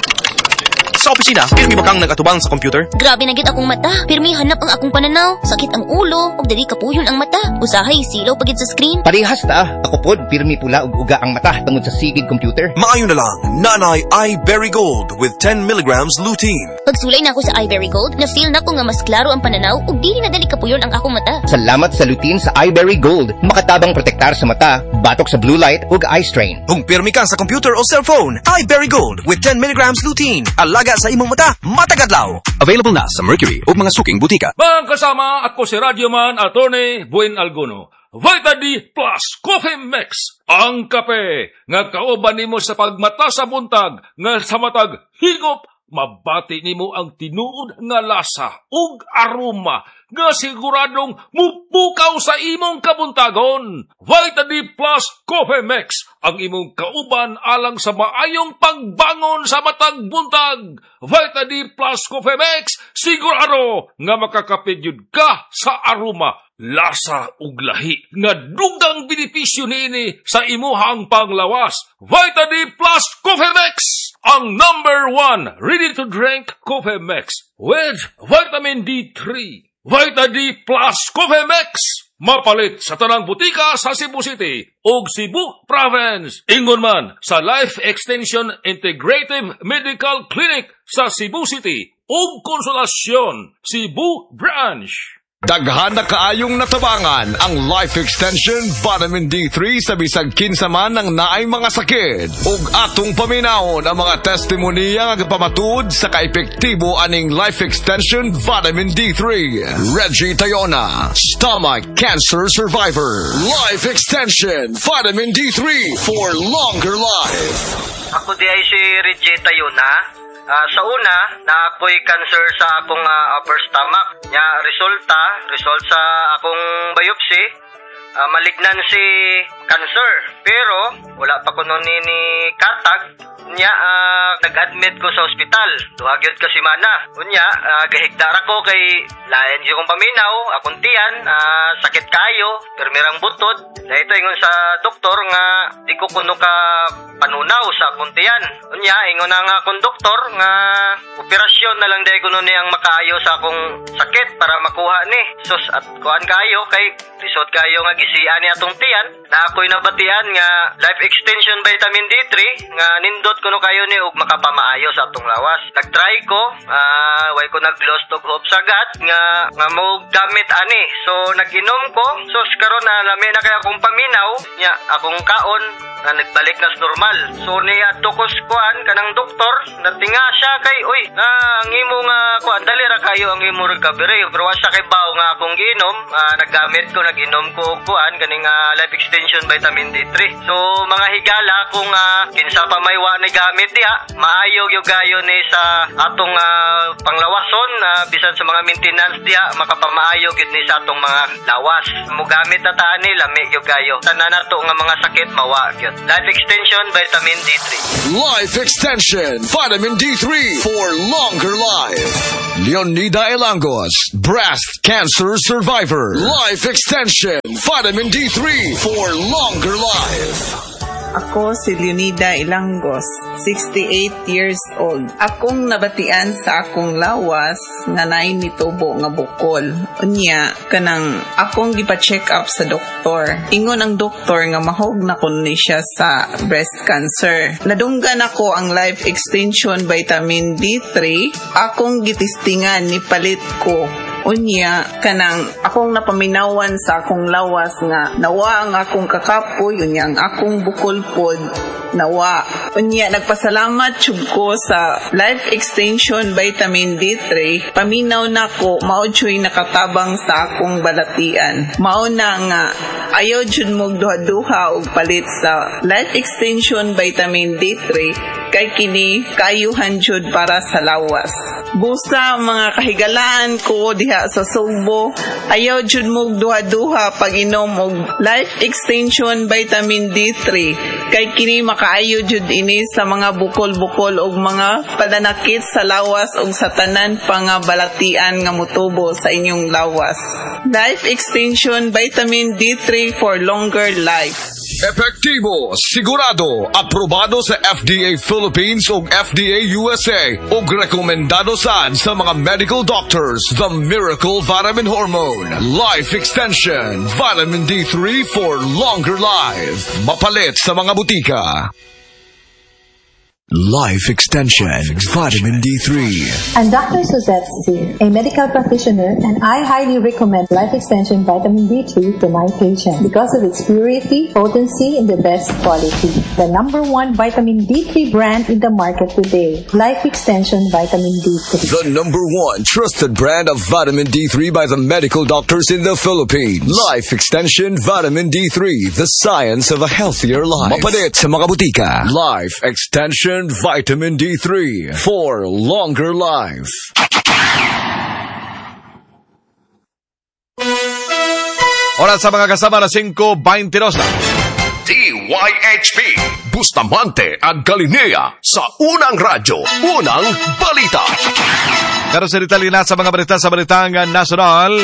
Sa opisina, pirmi ba kang nagatubang sa computer? Grabe na gid akong mata. Pirmi hanap ang akong pananaw. Sakit ang ulo, ug dali kapuyon ang mata. Usahay silaw pagid sa screen. Parehas ta. Ako pod pirmi pula ug uga ang mata tungod sa sigid computer. Maayo na lang, Nanay iBerry Gold with ten milligrams lutein. Pagsulay na ako sa iBerry Gold, na-feel na ko nga mas klaro ang pananaw ug dili na dali kapuyon ang akong mata. Salamat sa lutein sa iBerry Gold. Makatabang protektar sa mata, batok sa blue light ug eye strain. Kung pirmi ka sa computer o cellphone, iBerry Gold with ten milligrams lutein. Alaga sa imong mata, matagadlaw. Available na sa Mercury ug mga suking butika. Mga kasama, ako si Radyoman Attorney Buen Alguno. Vita D Plus Coffee Mix, ang kape nga kauban nimo sa pagmata sa buntag nga sa matag higop, mabati nimo ang tinuod nga lasa ug aroma nga siguradong mupukaw sa imong kabuntagon. Vita D Plus Coffee Mix, ang imong kauban alang sa maayong pagbangon sa matag buntag. Vita D Plus Coffee Mix, sigurado nga makakapidyod ka sa aroma, lasa ug lahi nga dugang benepisyo niini sa imuhang panglawas. Vita D Plus Coffee Mix, ang number one ready-to-drink coffee mix with vitamin D three. Vita D Plus Coffee Mix, mapalit sa tanang butika sa Cebu City ug Cebu Province. Ingon man sa Life Extension Integrative Medical Clinic sa Cebu City ug Konsolasyon, Cebu Branch. Daghan na kaayong natabangan ang Life Extension Vitamin D three sa bisag kinsa man ang naay mga sakit. Ug atong paminawon ang mga testimonya nga gapamatud sa kaepektibo aning Life Extension Vitamin D three. Reggie Tayona, stomach cancer survivor. Life Extension Vitamin D three for longer life. Ako di ay si Reggie Tayona. Uh, sa una, na ako'y cancer sa akong uh, upper stomach. Nya, resulta, result sa akong biopsy, uh, malignancy cancer. Pero, wala pa ko nun ni katag. Nya, uh, nag-admit ko sa ospital. Duhagyod ka si Mana. Unya, uh, gahigdara ko kay lain yung paminaw, akong tiyan, uh, sakit kayo, permirang butod. Na ito ingon sa doktor nga, di ko kuno ka panunaw sa akong tiyan. Unya, ingon na nga akong doktor nga, operasyon na lang dahil kuno ni ang makaayo sa akong sakit para makuha ni. Sus, at kuhan kayo kay resort kayo nga gisian ni atong tiyan, na ako'y nabatian nga Life Extension Vitamin D three, nga nindot kuno kayo ni ug makapamaayo sa atong lawas. Nag-try ko, uh, way ko nag-lost og hope sagad nga nga mo gamit ani. So nag-inom ko, so karon na lami na kay akong paminaw, nya akong kaon na nagbalik na sa normal. So ni adto ko kuan kanang doktor, natinga siya kay uy, nga ang imo nga kuan dali ra kayo ang imo recovery. Pero wa siya kay baw nga akong ginom, uh, naggamit ko, nag-inom ko kuan kaning uh, Life Extension Vitamin D three. So mga higala kung uh, kinsa pa may wa ni gamit diha, maayo gyud gayo ni sa atong uh, panglawason, uh, bisan sa mga maintenance diha, makapamaayo gyud ni sa atong mga lawas. Mo gamit na taan ni lami gyud gayo. Tanan nato nga mga sakit mawa gyud. Life Extension Vitamin D three. Life Extension Vitamin D three for longer life. Leonida Elangos, breast cancer survivor. Life Extension Vitamin D three for longer life. Ako si Leonida Ilangos, sixty-eight years old. Akong nabatian sa akong lawas nga naay nitubo nga bukol. Unya, kanang akong gipa-check up sa doktor. Ingon ang doktor nga mahog na kun ni siya sa breast cancer. Nadunggan ako ang Life Extension Vitamin D three. Akong gitistingan ni palit ko Unya, kanang akong napaminawan sa akong lawas nga nawa ang akong kakapoy, unya ang akong bukol pod nawa. Unya, nagpasalamat syud ko sa Life Extension Vitamin D three. Paminaw na ko, mao choy nakatabang sa akong balatian. Mao na nga, ayaw jud mo duha-duha og palit sa Life Extension Vitamin D three kay kini kayuhan jud para sa lawas. Busa mga kahigalaan ko diha sa Sugbo, ayaw jud mo duha-duha pag inom og Life Extension Vitamin D three kay kini makaayo jud ini sa mga bukol-bukol og mga padanakit sa lawas og sa tanan pa nga balatian nga motubo sa inyong lawas. Life Extension Vitamin D three for longer life. Epektibo, sigurado, aprobado sa F D A Philippines ug F D A U S A ug rekomendado sad sa mga medical doctors. The Miracle Vitamin Hormone, Life Extension, Vitamin D three for longer life. Mapalit sa mga butika. Life Extension, Vitamin D three. I'm Doctor Suzette C., a medical practitioner, and I highly recommend Life Extension Vitamin D three to my patients because of its purity, potency, and the best quality. The number one vitamin D three brand in the market today, Life Extension Vitamin D three. The number one trusted brand of vitamin D three by the medical doctors in the Philippines. Life Extension Vitamin D three, the science of a healthier life. Mapalit sa mga butika. Life Extension Vitamin D three for longer life. Oras sa mga kasama na five twenty-two na. D Y H P, Bustamante at Galinea sa Unang Radyo, Unang Balita. Pero sa detalye sa mga balita sa Balitang Nasional,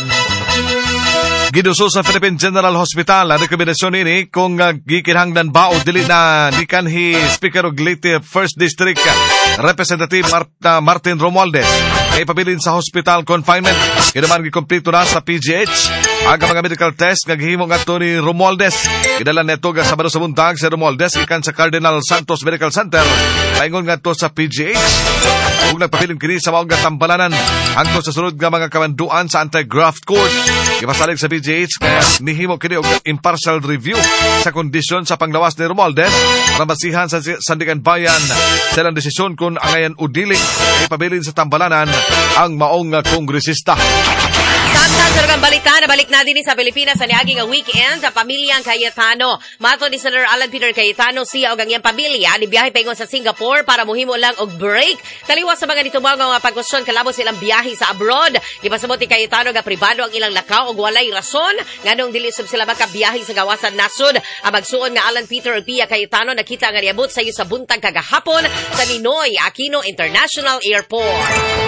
giduso sa Philippine General Hospital ang rekomendasyon ini kung uh, gikinhanglan ba o dili na ni kanhi Speaker og Leyte First District Representative Mar- uh, Martin Romualdez ay pabilin sa hospital confinement. Kinaman gikompleto na sa P G H ang mga medical test nga gihimo ngadto ni Romualdez. Kidala neto ga Sabado sa buntag si Romualdez ikan sa Cardinal Santos Medical Center paingon ngadto sa P G H. Kung nagpabilin kini sa maong tambalanan hangtod sa sunod nga mga kamanduan sa anti-graft court. Ipasalig sa P G H kaya nihimo kini og impartial review sa kondisyon sa panglawas ni Romualdez para basihan sa Sandigan Bayan sa ilang desisyon kung angayan o dili ay pabilin sa tambalanan ang maong kongresista. Samtang sa lugang balita, nabalik na din sa Pilipinas sa niaging weekend sa pamilyang Cayetano. Mato ni Senator Alan Peter Cayetano, siya o ganyang pamilya, nibiyahe paingon sa Singapore para muhimo lang og break. Taliwas sa mga nitubang mga pagkusyon, kalabot silang biyahe sa abroad. Ipasabot ni Cayetano nga pribado ang ilang lakaw o walay rason. Nganong dili sub sila makabiyahe sa gawasan nasod. Ang magsuon nga Alan Peter Pia Cayetano nakita nga niabot sa iyo sa buntag kagahapon sa Ninoy Aquino International Airport.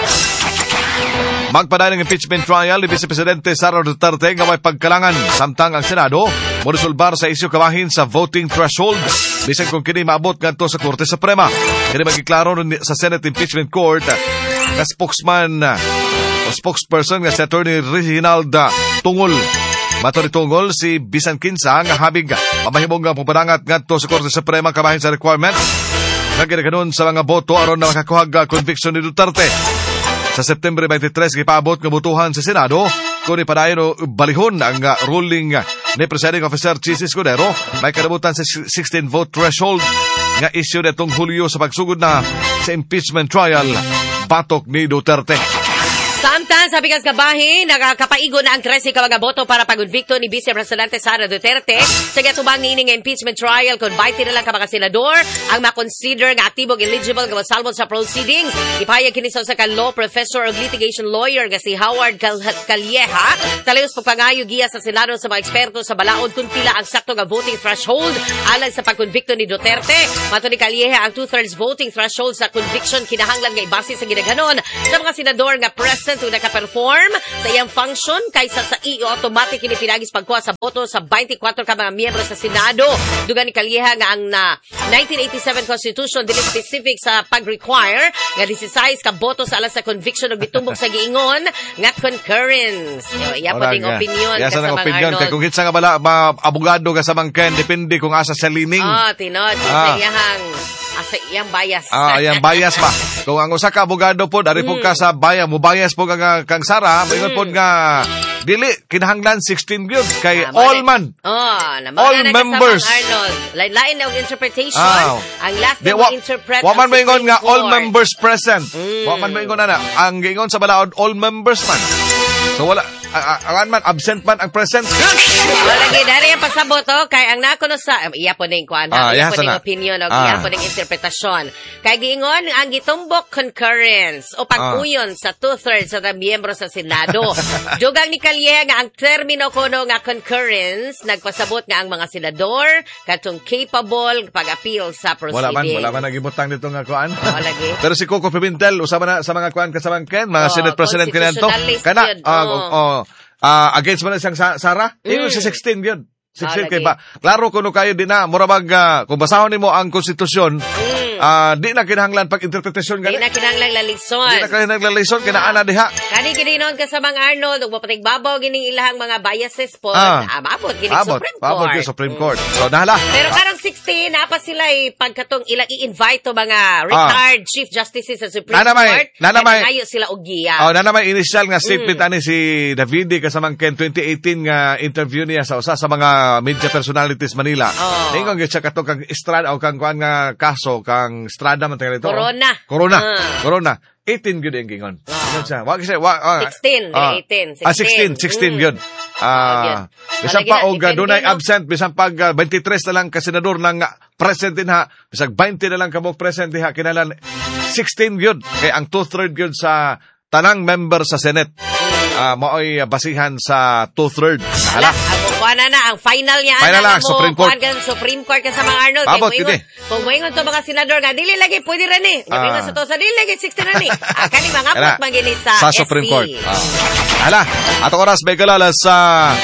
Magpaday ng impeachment trial ni Vice Presidente Sara Duterte nga may pagkalangan samtang ang Senado moresolbar sa isyu kabahin sa voting threshold bisan kung kini maabot ngadto sa Korte Suprema. Kini magiklaro sa Senate Impeachment Court nga spokesman o spokesperson nga si Attorney Reginald Tungol. Mato ni Tungol si bisan kinsa nga habig mamahimong nga pupadangat ngadto sa Korte Suprema kabahin sa requirement nga ginakanon sa mga boto aron na makakuhag conviction ni Duterte. Sa September twenty-three, gipaabot ng butuhan sa Senado kung ipadayon o balihon ang uh, ruling uh, ni Presiding Officer Chis Escudero. May kanabutan sa sixteen vote threshold nga issue netong Hulyo sa pagsugod na sa impeachment trial batok ni Duterte. Samtang sa bigas kabahin, nakakapaigo na ang trese ka mga boto para pag-convicto ni Vice Presidente Sara Duterte sa gatubang nining impeachment trial kung baiti na lang ka mga senador ang makonsider nga aktibong eligible nga masalmon sa proceedings. Ipahayag kini sa ka law professor o litigation lawyer nga si Howard Cal- Calieja. Talayos pagpangayo giya sa Senado sa mga eksperto sa balaod kung pila ang sakto nga voting threshold alang sa pag-convicto ni Duterte. Mato ni Calieja ang two-thirds voting threshold sa conviction kinahanglan nga ibase sa ginaganon sa mga senador nga present kung naka-perform sa iyang function kaysa sa i automatic kini pinagis pagkuha sa boto sa twenty-four ka mga miyembro sa Senado. Dugan ni Calieja nga ang na nineteen eighty-seven Constitution dili specific sa pag-require nga sixteen ka boto sa alas sa conviction o bitumbok sa giingon nga concurrence. Iya po ding opinion ka sa mga Arnold. Kaya kung kitsa nga bala, abogado ka sa mangken, depende kung asa sa lining. Oh, tinod. Ah. Sa iyahang Asa iyang bias. Ah, iyang bias ba? Kung ang usa ka abogado po, dari po Mm. ka sa bayan, mo bias po kang kang Sara, mayon po nga dili kinahanglan sixteen gyud kay Tama all na- man. Oh, naman All na members. Arnold. Lain-lain na ang interpretation. Ah. Ang last Di, na wa, mag-interpret wa man ang maingon Supreme nga all Court. members present. Mm. Wa man maingon na na. Ang gingon sa balaod, all members man. So wala, a- a- awan man, absent man ang present. Oh, lagi, dari ang pasabot, oh, kay ang nakuno sa, iya po na yung kuhan, Ah, iya iya, po na yung sana. opinion, o Ah. iya po na yung interpretasyon. Kay giingon, ang gitumbok concurrence o pag-uyon sa two-thirds sa miyembro sa Senado. Dugang ni Kalye nga ang termino kuno nga concurrence, nagpasabot nga ang mga senador, katong capable pag-appeal sa proceeding. Wala man, wala man nagibutang dito nga kuan. Oh, lagi. Pero si Coco Pimentel, usama na sa mga kuan kasamang Ken, mga Oh, Senate President kinento. constitutionalist Kana, yun, ah, oh. oh, ah, against man na siyang Sa- Sara, Mm. mm. sa sixteen yun. sixteen Ah, kay lagi. ba? Klaro kuno kayo din na, murabag, ah, kung basahon nimo ang konstitusyon, ah, di na kinahanglan pag-interpretasyon Di gani. na kinahanglang lalison. Di na kinahanglan lalison, kinaana diha. Kani gininon ka sa mga Arnold, ug mapatigbabaw gining ilahang mga biases po, Ah. ah, maabot gining Abot, Supreme abot Court. yung Supreme Court. So, nahala. Pero karang sixteen, napa sila eh, pagkatong ilang i-invite to mga retired Chief Justices sa Supreme Nanamay, Court, nanamay. kaya nangayo sila og giya. Oh, na naman initial nga statement Mm. ani si Davide kasamang Ken twenty eighteen nga interview niya sa usa sa mga media personalities Manila. Oh. Ingon gyud siya kato kang Estrada o kang kuan nga kaso kang Estrada man tayo ito. Corona. Corona. Ah. Corona. eighteen gyud ang gingon. Ingon siya. Wa kasi wa ah, sixteen, ah, eighteen, Ah, sixteen, sixteen Mm. gyud. Ah, bisan Malagi pa na, og depende, dunay no? absent, bisan pag uh, twenty-three na lang ka senador nang uh, present din ha. Bisag twenty na lang ka mo present diha kinalan sixteen gyud kay ang two-third gyud sa tanang member sa Senate. Ah, maoy uh, basihan sa two-third. Hala. Ang kuan na na, ang final niya. Final ana, lang, mo, Supreme Court. kuan ka, Supreme Court ka sa mga Arnold. Abot, Kay moingon- gini. Kung moingon to mga senador nga, dili lagi, pwede rin eh. Gabi Ah. sa to, sa dili lagi, sixteen rin eh. Ah, kani mga Hala. put magini sa, sa S C. Supreme Court. Ah. Hala, atong oras may kalala sa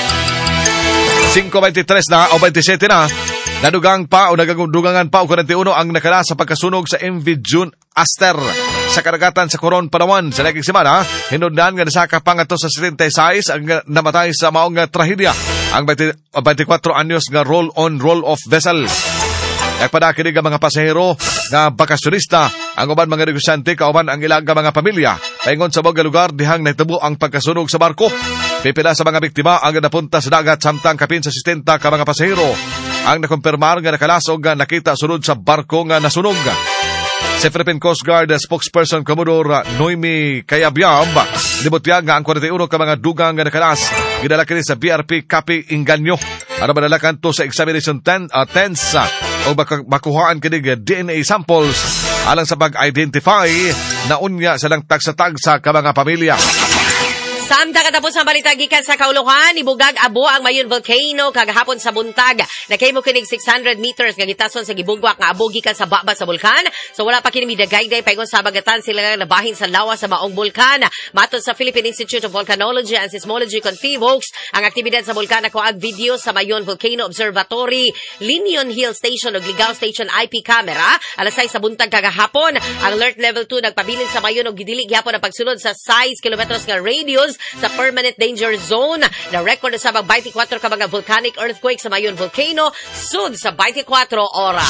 five twenty-three na o twenty-seven na. Nadugang pa o nagadugangan pa o forty-one ang nakala sa pagkasunog sa M V June Aster sa karagatan sa Coron, Palawan. Sa naging semana, hinundan nga nasaka pa nga to sa seventy-six ang namatay sa maong nga trahedya. Ang twenty-four anyos nga roll-on, roll-off vessel. Nagpadakinig ang mga pasahero nga bakasyonista, ang uban mga negosyante, kauban ang ilang nga mga pamilya. Paingon sa mga lugar, dihang nahitabo ang pagkasunog sa barko. Pipila sa mga biktima ang napunta sa dagat samtang kapin sa sistenta ka mga pasahero. Ang nakumpirmar nga nakalasog nga nakita sunod sa barko nga nasunog. Si Philippine Coast Guard spokesperson Commodore Noemi Cayabyab, nibutyag nga ang forty-one ka mga dugang nga nakalas, gidala kini sa B R P Capi Inganyo. Ano madalakan to sa examination ten, uh, tense uh, o baka, makuhaan kini D N A samples alang sa pag-identify na unya silang tagsa-tagsa ka mga pamilya. Samtang katapos ang balita gikan sa kauluhan, ibugag abo ang Mayon Volcano kagahapon sa buntag. Nakahimo kinig six hundred meters nga gitason sa gibugwak nga abo gikan sa baba sa bulkan. So wala pa kini midagayday paingon sa bagatan sila nga nabahin sa lawas sa maong bulkan. Matud sa Philippine Institute of Volcanology and Seismology confirms ang aktibidad sa bulkan ako ag video sa Mayon Volcano Observatory, Linion Hill Station ug Ligao Station I P camera. Alas sais sa buntag kagahapon, ang alert level two nagpabilin sa Mayon og gidili gyapon ang pagsulod sa six kilometers nga radius sa permanent danger zone. Na-record sa bag twenty-four ka mga volcanic earthquake sa Mayon Volcano sud sa twenty-four oras.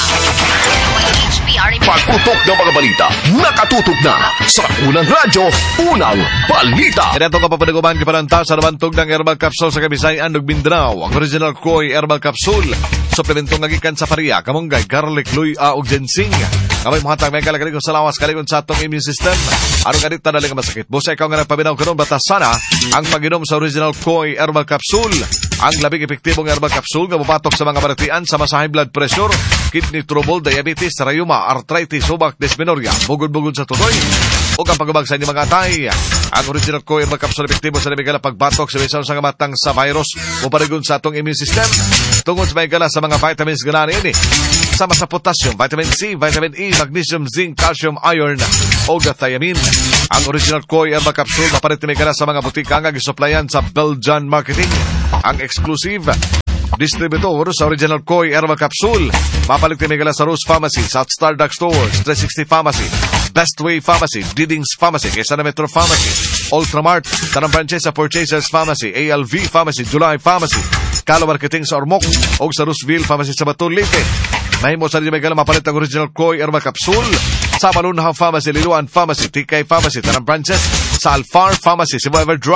Pagputok ng mga balita, nakatutok na sa unang radyo, unang balita. Ito ka papanaguman kiparanta sa nabantog ng Herbal Capsule sa Kabisayan ug Mindanao. Ang original Koy Herbal Capsule. Suplementong nagikan sa paria, kamunggay, garlic, luya ug ginseng. Kamay muhatag may kalagaling sa lawas, kaligon sa atong immune system. Ano ganit tadaling masakit? Busa ikaw nga nagpabinaw karon batas sana ang pag-inom sa original Koy Herbal Capsule. Ang labing epektibong herbal capsule nga bupatok sa mga baratian sa high blood pressure, kidney trouble, diabetes, rayuma, arthritis, subak, dysmenorrhea, bugod-bugod sa tutoy, o ang pagubag sa inyong mga atay. Ang original Koy Herbal Capsule epektibo sa nabigala pagbatok sa bisaw sa matang sa virus o parigon sa atong immune system tungod sa may sa mga vitamins ganani ini. Sama sa potassium, vitamin C, vitamin E, magnesium, zinc, calcium, iron, o thiamine. Ang original Koy Herbal Capsule maparit may sa mga butika nga gisuplayan sa Belgian Marketing. Ang exclusive distributor sa original Koy Herbal Capsule. Mapalit tinigala sa Rose Pharmacy, South Star Drug Stores, three sixty Pharmacy, Best Way Pharmacy, Diding's Pharmacy, Quezon Metro Pharmacy, Ultramart, tanang branches sa Purchasers Pharmacy, A L V Pharmacy, July Pharmacy, Kalo Marketing sa Ormoc, o sa Rooseville Pharmacy sa Batun, Leyte. Mahimo sa rin may gala mapalit ang original Koy Herbal Capsule sa Malunhaw Pharmacy, Liluan Pharmacy, T K Pharmacy, tanang branches sa Alfar Pharmacy, Cebu Everdry.